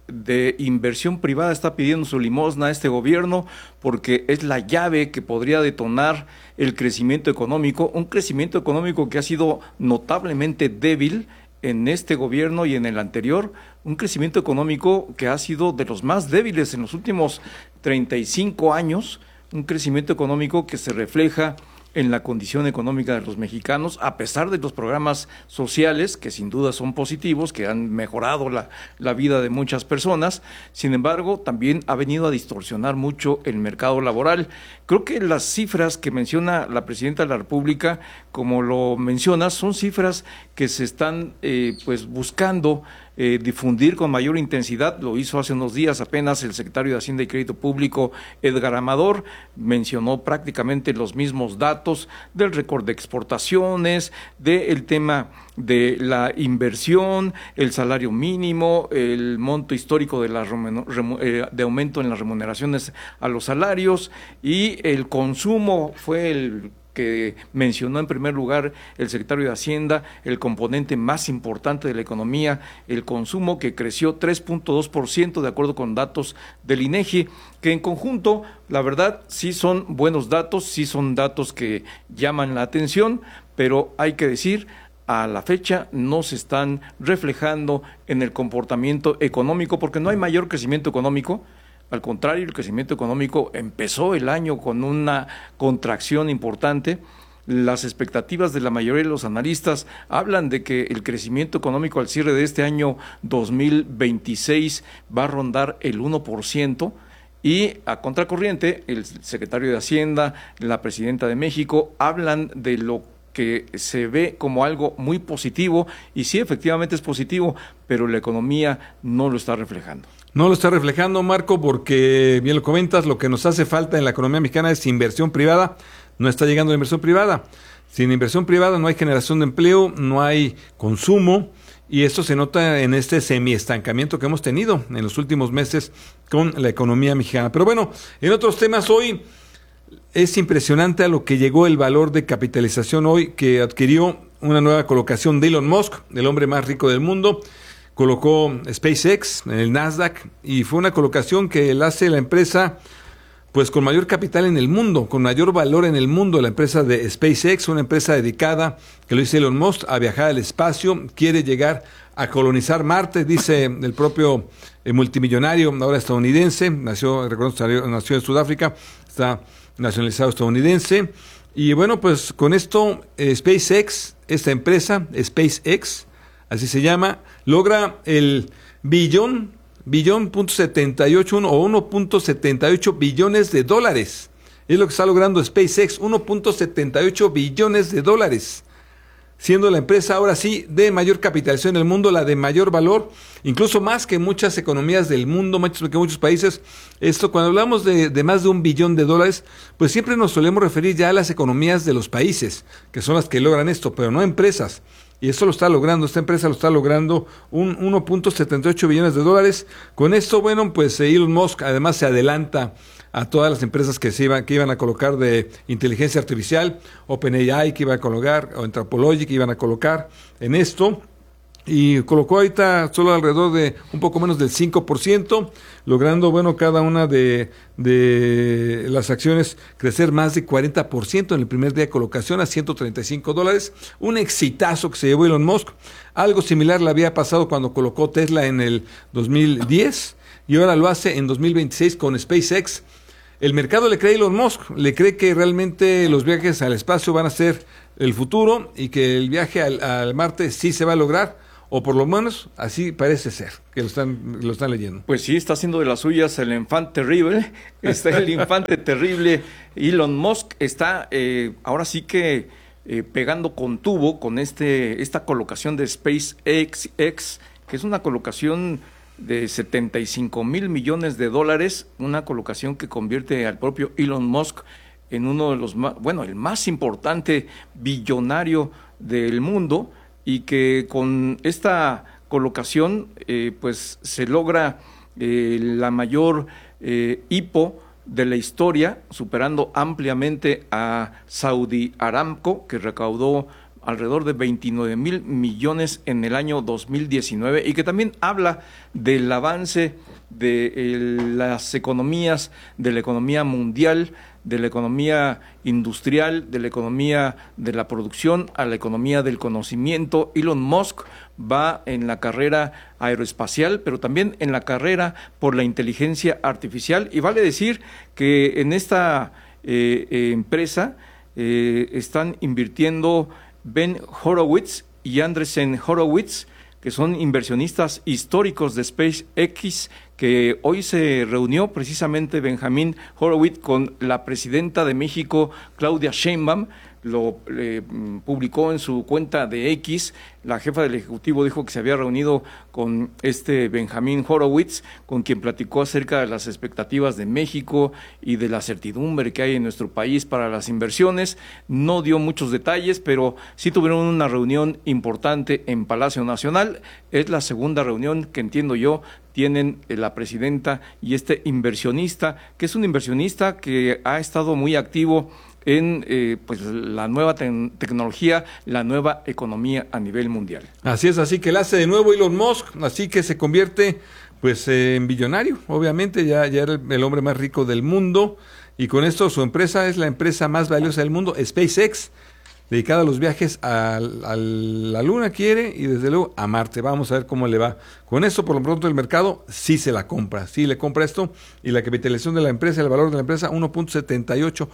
de inversión privada está pidiendo su limosna a este gobierno porque es la llave que podría detonar el crecimiento económico, un crecimiento económico que ha sido notablemente débil en este gobierno y en el anterior, un crecimiento económico que ha sido de los más débiles en los últimos treinta y cinco años, un crecimiento económico que se refleja en la condición económica de los mexicanos, a pesar de los programas sociales, que sin duda son positivos, que han mejorado la, la vida de muchas personas. Sin embargo, también ha venido a distorsionar mucho el mercado laboral. Creo que las cifras que menciona la Presidenta de la República, como lo mencionas, son cifras que se están eh, pues buscando Eh, difundir con mayor intensidad. Lo hizo hace unos días apenas el secretario de Hacienda y Crédito Público, Edgar Amador, mencionó prácticamente los mismos datos del récord de exportaciones, del tema de la inversión, el salario mínimo, el monto histórico de, la, de aumento en las remuneraciones a los salarios, y el consumo fue el que mencionó en primer lugar el secretario de Hacienda, el componente más importante de la economía, el consumo, que creció tres punto dos por ciento de acuerdo con datos del INEGI, que en conjunto, la verdad, sí son buenos datos, sí son datos que llaman la atención, pero hay que decir, a la fecha no se están reflejando en el comportamiento económico, porque no hay mayor crecimiento económico. Al contrario, el crecimiento económico empezó el año con una contracción importante. Las expectativas de la mayoría de los analistas hablan de que el crecimiento económico al cierre de este año dos mil veintiséis va a rondar el uno por ciento, y a contracorriente el secretario de Hacienda, la presidenta de México, hablan de lo que se ve como algo muy positivo, y sí, efectivamente es positivo, pero la economía no lo está reflejando. No lo está reflejando, Marco, porque bien lo comentas, lo que nos hace falta en la economía mexicana es inversión privada. No está llegando la inversión privada. Sin inversión privada no hay generación de empleo, no hay consumo, y esto se nota en este semiestancamiento que hemos tenido en los últimos meses con la economía mexicana. Pero bueno, en otros temas hoy es impresionante a lo que llegó el valor de capitalización hoy, que adquirió una nueva colocación de Elon Musk, el hombre más rico del mundo. Colocó SpaceX en el Nasdaq y fue una colocación que la hace la empresa pues con mayor capital en el mundo, con mayor valor en el mundo, la empresa de SpaceX, una empresa dedicada, que lo dice Elon Musk, a viajar al espacio, quiere llegar a colonizar Marte, dice el propio eh, multimillonario, ahora estadounidense, nació, recuerdo, nació en Sudáfrica, está nacionalizado estadounidense, y bueno, pues con esto eh, SpaceX, esta empresa, SpaceX, así se llama, logra el billón, billón punto setenta y ocho o uno punto setenta y ocho billones de dólares. Es lo que está logrando SpaceX, uno punto setenta y ocho billones de dólares. Siendo la empresa ahora sí de mayor capitalización en el mundo, la de mayor valor, incluso más que muchas economías del mundo, más que muchos países. Esto, cuando hablamos de, de más de un billón de dólares, pues siempre nos solemos referir ya a las economías de los países, que son las que logran esto, pero no empresas. Y esto lo está logrando, esta empresa lo está logrando, un uno punto setenta y ocho billones de dólares. Con esto, bueno, pues Elon Musk además se adelanta a todas las empresas que se iban, que iban a colocar de inteligencia artificial, OpenAI que iba a colocar, o Anthropology que iban a colocar en esto. y colocó ahorita solo alrededor de un poco menos del cinco por ciento, logrando, bueno, cada una de, de las acciones crecer más de cuarenta por ciento en el primer día de colocación a ciento treinta y cinco dólares. Un exitazo que se llevó Elon Musk. Algo similar le había pasado cuando colocó Tesla en el dos mil diez y ahora lo hace en dos mil veintiséis con SpaceX. El mercado le cree a Elon Musk, le cree que realmente los viajes al espacio van a ser el futuro y que el viaje al, al Marte sí se va a lograr. O por lo menos así parece ser, que lo están, lo están leyendo. Pues sí, está haciendo de las suyas el infante terrible, está el infante terrible. Elon Musk está eh, ahora sí que eh, pegando con tubo con este esta colocación de SpaceX, que es una colocación de setenta y cinco mil millones de dólares, una colocación que convierte al propio Elon Musk en uno de los más, bueno, el más importante billonario del mundo, y que con esta colocación eh, pues se logra eh, la mayor eh, hipo de la historia, superando ampliamente a Saudi Aramco, que recaudó alrededor de veintinueve mil millones en el año dos mil diecinueve, y que también habla del avance de eh, las economías, de la economía mundial, de la economía industrial, de la economía de la producción a la economía del conocimiento. Elon Musk va en la carrera aeroespacial, pero también en la carrera por la inteligencia artificial, y vale decir que en esta eh, eh, empresa eh, están invirtiendo Ben Horowitz y Andreessen Horowitz, que son inversionistas históricos de SpaceX, que hoy se reunió precisamente Benjamín Horowitz con la presidenta de México, Claudia Sheinbaum. Lo eh, publicó en su cuenta de X. La jefa del Ejecutivo dijo que se había reunido con este Benjamín Horowitz, con quien platicó acerca de las expectativas de México y de la certidumbre que hay en nuestro país para las inversiones. No dio muchos detalles, pero sí tuvieron una reunión importante en Palacio Nacional. Es la segunda reunión que entiendo yo tienen la presidenta y este inversionista, que es un inversionista que ha estado muy activo en eh, pues la nueva te tecnología, la nueva economía a nivel mundial. Así es, así que él hace de nuevo Elon Musk, así que se convierte pues eh, en billonario, obviamente ya, ya era el, el hombre más rico del mundo, y con esto su empresa es la empresa más valiosa del mundo, SpaceX, dedicada a los viajes a, a la Luna, quiere, y desde luego a Marte. Vamos a ver cómo le va. Con esto, por lo pronto, el mercado sí se la compra, sí le compra esto, y la capitalización de la empresa, el valor de la empresa, uno punto setenta y ocho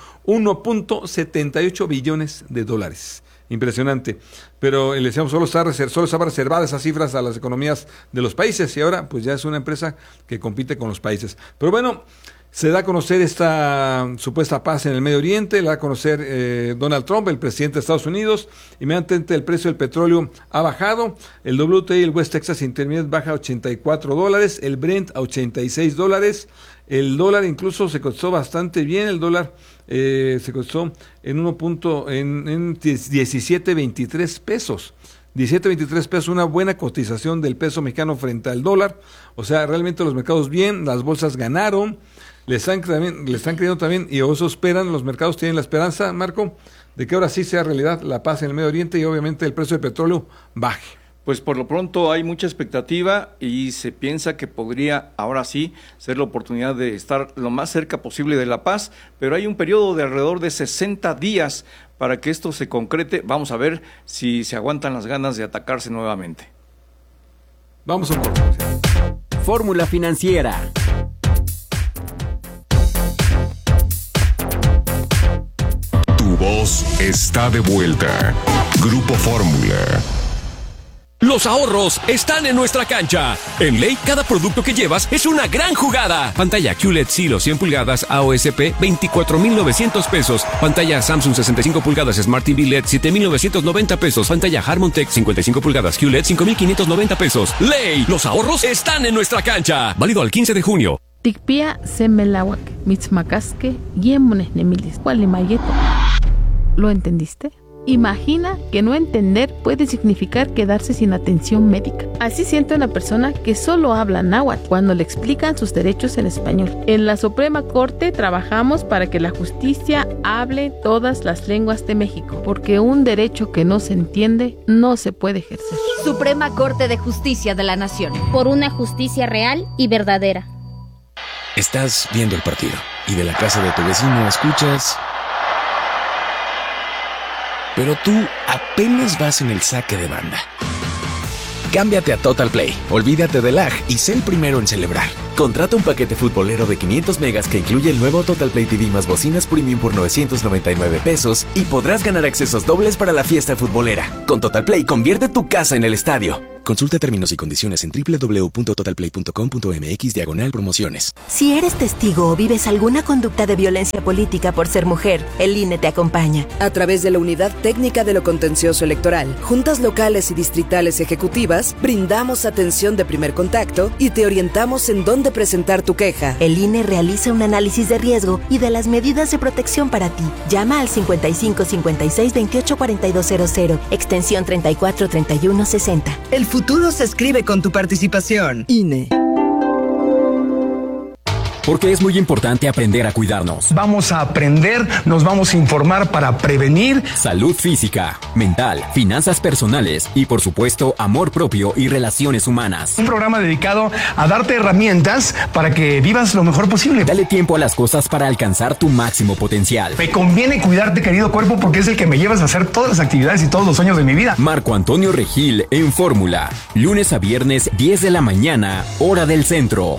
billones de dólares. Impresionante. Pero le decíamos, solo está, solo estaba reservada esas cifras a las economías de los países, y ahora pues ya es una empresa que compite con los países. Pero bueno, se da a conocer esta supuesta paz en el Medio Oriente, la da a conocer eh, Donald Trump, el presidente de Estados Unidos. Inmediatamente el precio del petróleo ha bajado, el W T I, el West Texas Intermediate, baja a ochenta y cuatro dólares, el Brent a ochenta y seis dólares, el dólar incluso se cotizó bastante bien, el dólar eh, se cotizó en uno punto, en, en diecisiete veintitrés pesos. diecisiete veintitrés pesos, una buena cotización del peso mexicano frente al dólar. O sea, realmente los mercados bien, las bolsas ganaron, le están, también, le están creyendo también, y eso esperan, los mercados tienen la esperanza, Marco, de que ahora sí sea realidad la paz en el Medio Oriente y obviamente el precio del petróleo baje. Pues por lo pronto hay mucha expectativa y se piensa que podría ahora sí ser la oportunidad de estar lo más cerca posible de la paz, pero hay un periodo de alrededor de sesenta días para que esto se concrete. Vamos a ver si se aguantan las ganas de atacarse nuevamente. Vamos a por Fórmula Financiera. Tu voz está de vuelta. Grupo Fórmula. Los ahorros están en nuestra cancha. En Ley, cada producto que llevas es una gran jugada. Pantalla Q L E D Silo cien pulgadas A O S P, veinticuatro mil novecientos pesos. Pantalla Samsung sesenta y cinco pulgadas Smart T V L E D, siete mil novecientos noventa pesos. Pantalla Harmon Tech cincuenta y cinco pulgadas Q L E D, cinco mil quinientos noventa pesos. Ley, los ahorros están en nuestra cancha. Válido al quince de junio. Tikpia semelawak, mitzmakasque, yemones nemilis, cualimayeto. ¿Lo entendiste? Imagina que no entender puede significar quedarse sin atención médica. Así siente una persona que solo habla náhuatl cuando le explican sus derechos en español. En la Suprema Corte trabajamos para que la justicia hable todas las lenguas de México, porque un derecho que no se entiende no se puede ejercer. Suprema Corte de Justicia de la Nación. Por una justicia real y verdadera. Estás viendo el partido y de la casa de tu vecino escuchas... Pero tú apenas vas en el saque de banda. Cámbiate a Total Play, olvídate del lag y sé el primero en celebrar. Contrata un paquete futbolero de quinientos megas que incluye el nuevo Total Play T V más bocinas premium por novecientos noventa y nueve pesos y podrás ganar accesos dobles para la fiesta futbolera. Con Total Play, convierte tu casa en el estadio. Consulta términos y condiciones en doble u doble u doble u punto total play punto com punto m x diagonal promociones. Si eres testigo o vives alguna conducta de violencia política por ser mujer, el I N E te acompaña. A través de la Unidad Técnica de lo Contencioso Electoral, juntas locales y distritales ejecutivas, brindamos atención de primer contacto y te orientamos en dónde presentar tu queja. El I N E realiza un análisis de riesgo y de las medidas de protección para ti. Llama al cincuenta y cinco cincuenta y seis veintiocho cuarenta y dos cero cero, extensión treinta y cuatro treinta y uno sesenta. El futuro se escribe con tu participación. I N E. Porque es muy importante aprender a cuidarnos. Vamos a aprender, nos vamos a informar para prevenir. Salud física, mental, finanzas personales y, por supuesto, amor propio y relaciones humanas. Un programa dedicado a darte herramientas para que vivas lo mejor posible. Dale tiempo a las cosas para alcanzar tu máximo potencial. Me conviene cuidarte, querido cuerpo, porque es el que me llevas a hacer todas las actividades y todos los sueños de mi vida. Marco Antonio Regil en Fórmula. Lunes a viernes, diez de la mañana, hora del centro.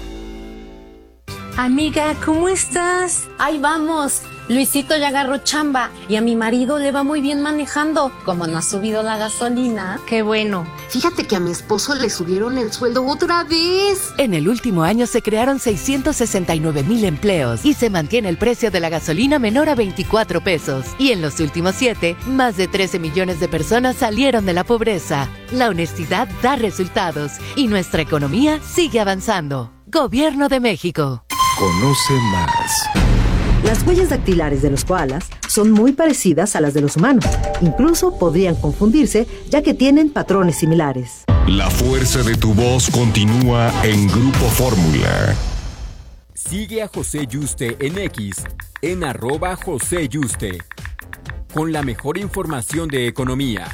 Amiga, ¿cómo estás? Ahí vamos. Luisito ya agarró chamba y a mi marido le va muy bien manejando. Como no ha subido la gasolina. Qué bueno. Fíjate que a mi esposo le subieron el sueldo otra vez. En el último año se crearon seiscientos sesenta y nueve mil empleos y se mantiene el precio de la gasolina menor a veinticuatro pesos. Y en los últimos siete, más de trece millones de personas salieron de la pobreza. La honestidad da resultados y nuestra economía sigue avanzando. Gobierno de México. Conoce más. Las huellas dactilares de los koalas son muy parecidas a las de los humanos. Incluso podrían confundirse, ya que tienen patrones similares. La fuerza de tu voz continúa en Grupo Fórmula. Sigue a José Yuste en X, en arroba José Yuste, con la mejor información de economía.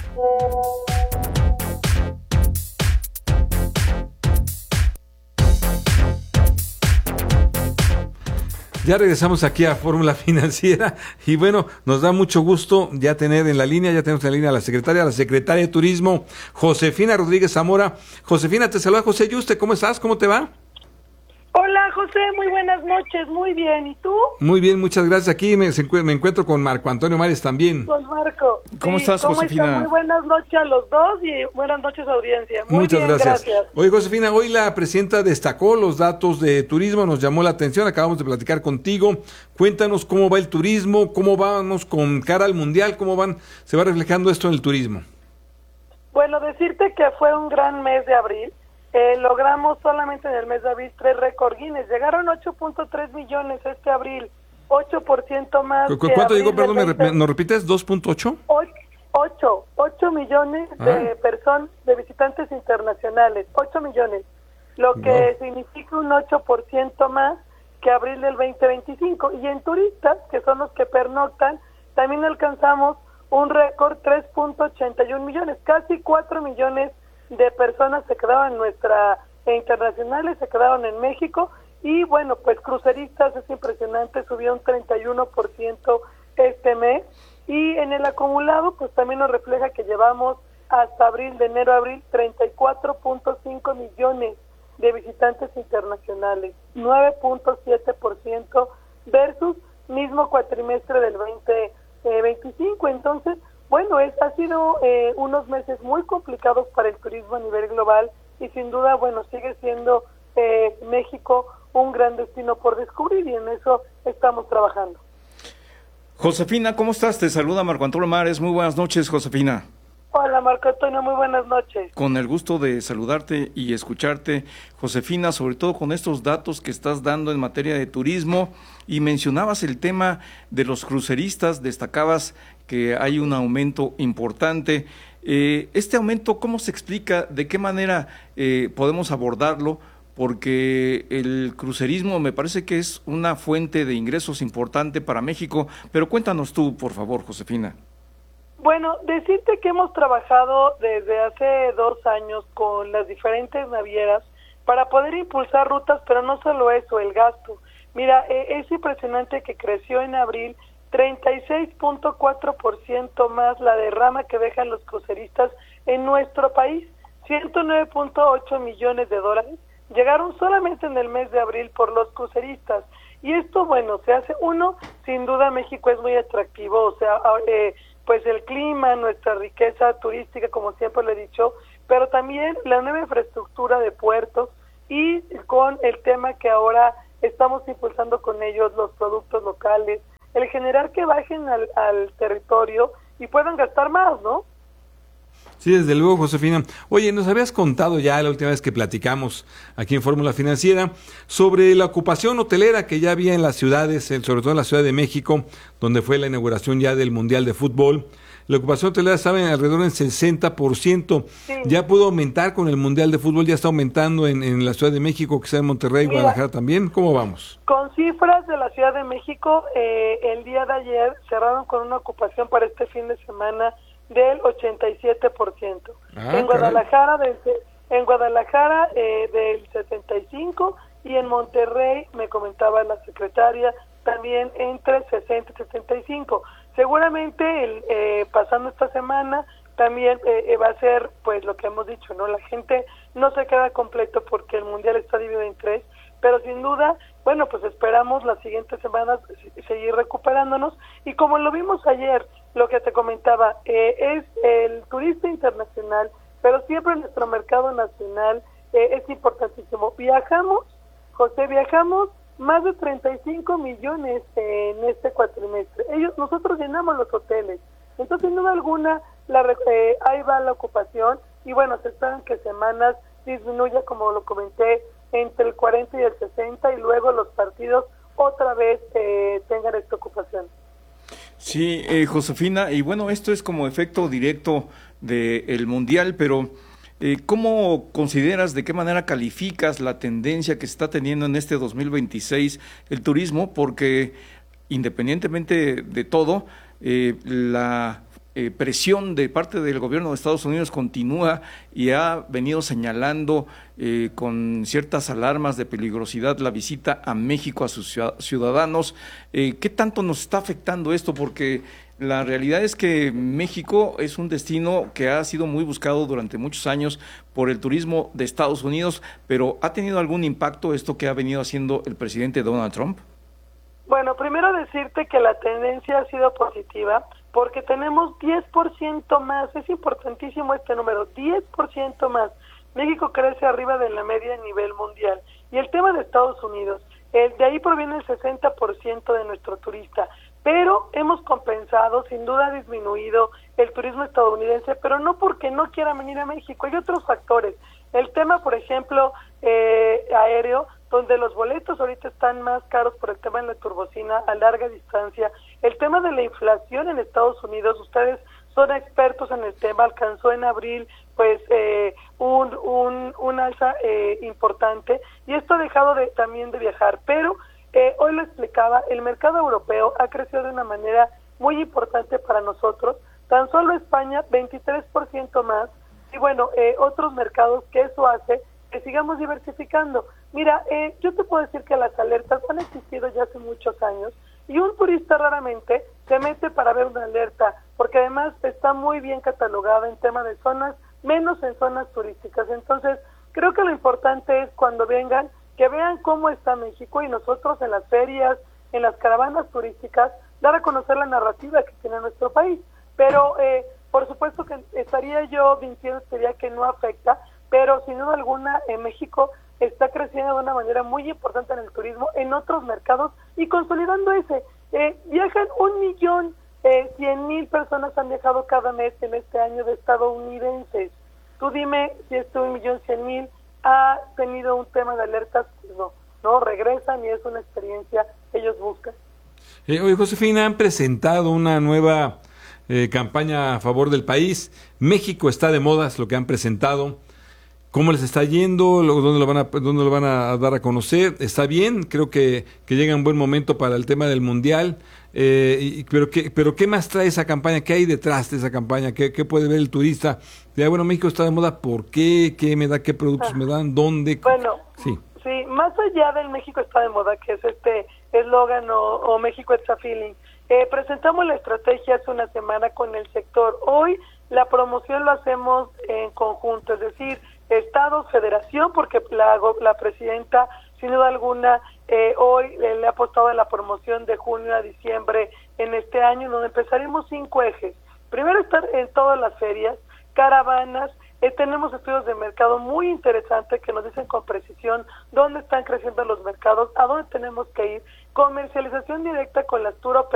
Ya regresamos aquí a Fórmula Financiera y bueno, nos da mucho gusto ya tener en la línea, ya tenemos en la línea a la secretaria, la secretaria de Turismo, Josefina Rodríguez Zamora. Josefina, te saluda José Yuste, ¿cómo estás? ¿Cómo te va? Hola José, muy buenas noches, muy bien, ¿y tú? Muy bien, muchas gracias. Aquí me, me encuentro con Marco Antonio Mares también. Con Marco. ¿Cómo sí, estás, ¿cómo Josefina? Están? Muy buenas noches a los dos y buenas noches audiencia. Muy Muchas bien, gracias. gracias. Oye, Josefina, hoy la presidenta destacó los datos de turismo, nos llamó la atención, acabamos de platicar contigo. Cuéntanos cómo va el turismo, cómo vamos con cara al mundial, cómo van, se va reflejando esto en el turismo. Bueno, decirte que fue un gran mes de abril. Eh, logramos solamente en el mes de abril tres récord Guinness. Llegaron ocho punto tres millones este abril, ocho por ciento más. ¿Cu ¿Cuánto digo, perdón, me rep nos repites? ¿dos punto ocho? ocho, ocho millones ah. de personas, de visitantes internacionales, ocho millones, lo que no. significa un ocho por ciento más que abril del veinte veinticinco. Y en turistas, que son los que pernoctan, también alcanzamos un récord tres punto ochenta y uno millones, casi cuatro millones de personas se quedaban en nuestra, e internacionales, se quedaron en México, y bueno, pues cruceristas es impresionante, subió un treinta y uno por ciento este mes, y en el acumulado pues también nos refleja que llevamos hasta abril, de enero a abril, treinta y cuatro punto cinco millones de visitantes internacionales, nueve punto siete por ciento versus mismo cuatrimestre del veinte veinticinco, entonces bueno, es, ha sido eh, unos meses muy complicados para el turismo a nivel global y sin duda, bueno, sigue siendo eh, México un gran destino por descubrir y en eso estamos trabajando. Josefina, ¿cómo estás? Te saluda Marco Antonio Mares. Muy buenas noches, Josefina. Hola Marco Antonio, muy buenas noches. Con el gusto de saludarte y escucharte, Josefina, sobre todo con estos datos que estás dando en materia de turismo, y mencionabas el tema de los cruceristas, destacabas que hay un aumento importante. Eh, este aumento, ¿cómo se explica? ¿De qué manera eh, podemos abordarlo? Porque el crucerismo me parece que es una fuente de ingresos importante para México, pero cuéntanos tú, por favor, Josefina. Bueno, decirte que hemos trabajado desde hace dos años con las diferentes navieras para poder impulsar rutas, pero no solo eso, el gasto. Mira, eh, es impresionante que creció en abril treinta y seis punto cuatro por ciento más la derrama que dejan los cruceristas en nuestro país, ciento nueve punto ocho millones de dólares. Llegaron solamente en el mes de abril por los cruceristas. Y esto, bueno, se hace, uno, sin duda México es muy atractivo, o sea, eh, pues el clima, nuestra riqueza turística, como siempre le he dicho, pero también la nueva infraestructura de puertos y con el tema que ahora estamos impulsando con ellos, los productos locales, el generar que bajen al, al territorio y puedan gastar más, ¿no? Sí, desde luego, Josefina. Oye, nos habías contado ya la última vez que platicamos aquí en Fórmula Financiera sobre la ocupación hotelera que ya había en las ciudades, sobre todo en la Ciudad de México, donde fue la inauguración ya del Mundial de Fútbol. La ocupación hotelera estaba en alrededor del sesenta por ciento. Sí. Ya pudo aumentar con el Mundial de Fútbol, ya está aumentando en, en la Ciudad de México, que está en Monterrey, Mira, Guadalajara también. ¿Cómo vamos? Con cifras de la Ciudad de México, eh, el día de ayer cerraron con una ocupación para este fin de semana del ochenta y siete por ciento. Ah, en Guadalajara del, en Guadalajara eh, del setenta y cinco por ciento y en Monterrey, me comentaba la secretaria, también entre sesenta y setenta y cinco. Seguramente el, eh, pasando esta semana también eh, va a ser pues lo que hemos dicho, ¿no? La gente no se queda completo porque el mundial está dividido en tres, pero sin duda, bueno, pues esperamos las siguientes semanas seguir recuperándonos y como lo vimos ayer, lo que te comentaba, eh, es el turista internacional, pero siempre nuestro mercado nacional eh, es importantísimo. Viajamos, José, viajamos más de treinta y cinco millones eh, en este cuatrimestre. Ellos, nosotros llenamos los hoteles. Entonces, sin duda alguna, la, eh, ahí va la ocupación y bueno, se esperan que semanas disminuya, como lo comenté, entre el cuarenta y el sesenta y luego los partidos otra vez eh, tengan esta ocupación. Sí, eh, Josefina, y bueno, esto es como efecto directo del Mundial, pero eh, ¿cómo consideras, de qué manera calificas la tendencia que se está teniendo en este dos mil veintiséis el turismo? Porque independientemente de todo, eh, la eh, presión de parte del gobierno de Estados Unidos continúa y ha venido señalando eh, con ciertas alarmas de peligrosidad la visita a México a sus ciudadanos. Eh, ¿Qué tanto nos está afectando esto? Porque la realidad es que México es un destino que ha sido muy buscado durante muchos años por el turismo de Estados Unidos, pero ¿ha tenido algún impacto esto que ha venido haciendo el presidente Donald Trump? Bueno, primero decirte que la tendencia ha sido positiva porque tenemos diez por ciento más, es importantísimo este número, diez por ciento más. México crece arriba de la media a nivel mundial. Y el tema de Estados Unidos, el, de ahí proviene el sesenta por ciento de nuestro turista, pero hemos compensado, sin duda ha disminuido el turismo estadounidense, pero no porque no quieran venir a México, hay otros factores. El tema, por ejemplo, eh, aéreo, donde los boletos ahorita están más caros por el tema de la turbocina a larga distancia. El tema de la inflación en Estados Unidos, ustedes son expertos en el tema, alcanzó en abril pues eh, un, un, un alza eh, importante y esto ha dejado de, también de viajar, pero eh, hoy lo explicaba, el mercado europeo ha crecido de una manera muy importante para nosotros, tan solo España veintitrés por ciento más y bueno, eh, otros mercados que eso hace que sigamos diversificando. Mira, eh, yo te puedo decir que las alertas han existido ya hace muchos años y un turista raramente se mete para ver una alerta, porque además está muy bien catalogada en tema de zonas, menos en zonas turísticas. Entonces, creo que lo importante es cuando vengan, que vean cómo está México y nosotros en las ferias, en las caravanas turísticas, dar a conocer la narrativa que tiene nuestro país. Pero, eh, por supuesto que estaría yo mintiendo, diría que no afecta, pero sin duda alguna en México está creciendo de una manera muy importante en el turismo, en otros mercados y consolidando ese. Eh, viajan un millón Eh, cien mil personas han viajado cada mes en este año de estadounidenses. Tú dime si este un millón cien mil ha tenido un tema de alertas. No, no, regresan y es una experiencia que ellos buscan. Eh, oye, Josefina, han presentado una nueva eh, campaña a favor del país. México está de moda, es lo que han presentado. ¿Cómo les está yendo? ¿Dónde lo van a, dónde lo van a dar a conocer? ¿Está bien? Creo que, que llega un buen momento para el tema del Mundial. Eh, y, pero, ¿qué, pero ¿qué más trae esa campaña? ¿Qué hay detrás de esa campaña? ¿Qué, qué puede ver el turista? Ya, bueno, México está de moda. ¿Por qué? ¿Qué me da? ¿Qué productos ah. me dan? ¿Dónde? Bueno, sí. sí, más allá del México está de moda, que es este eslogan o, o México it's a feeling. Eh, presentamos la estrategia hace una semana con el sector. Hoy la promoción lo hacemos en conjunto, es decir, Estados, Federación, porque la, la presidenta, sin duda alguna, eh, hoy eh, le ha apostado a la promoción de junio a diciembre en este año, donde empezaremos cinco ejes. Primero, estar en todas las ferias, caravanas, eh, tenemos estudios de mercado muy interesantes que nos dicen con precisión dónde están creciendo los mercados, a dónde tenemos que ir, comercialización directa con las tour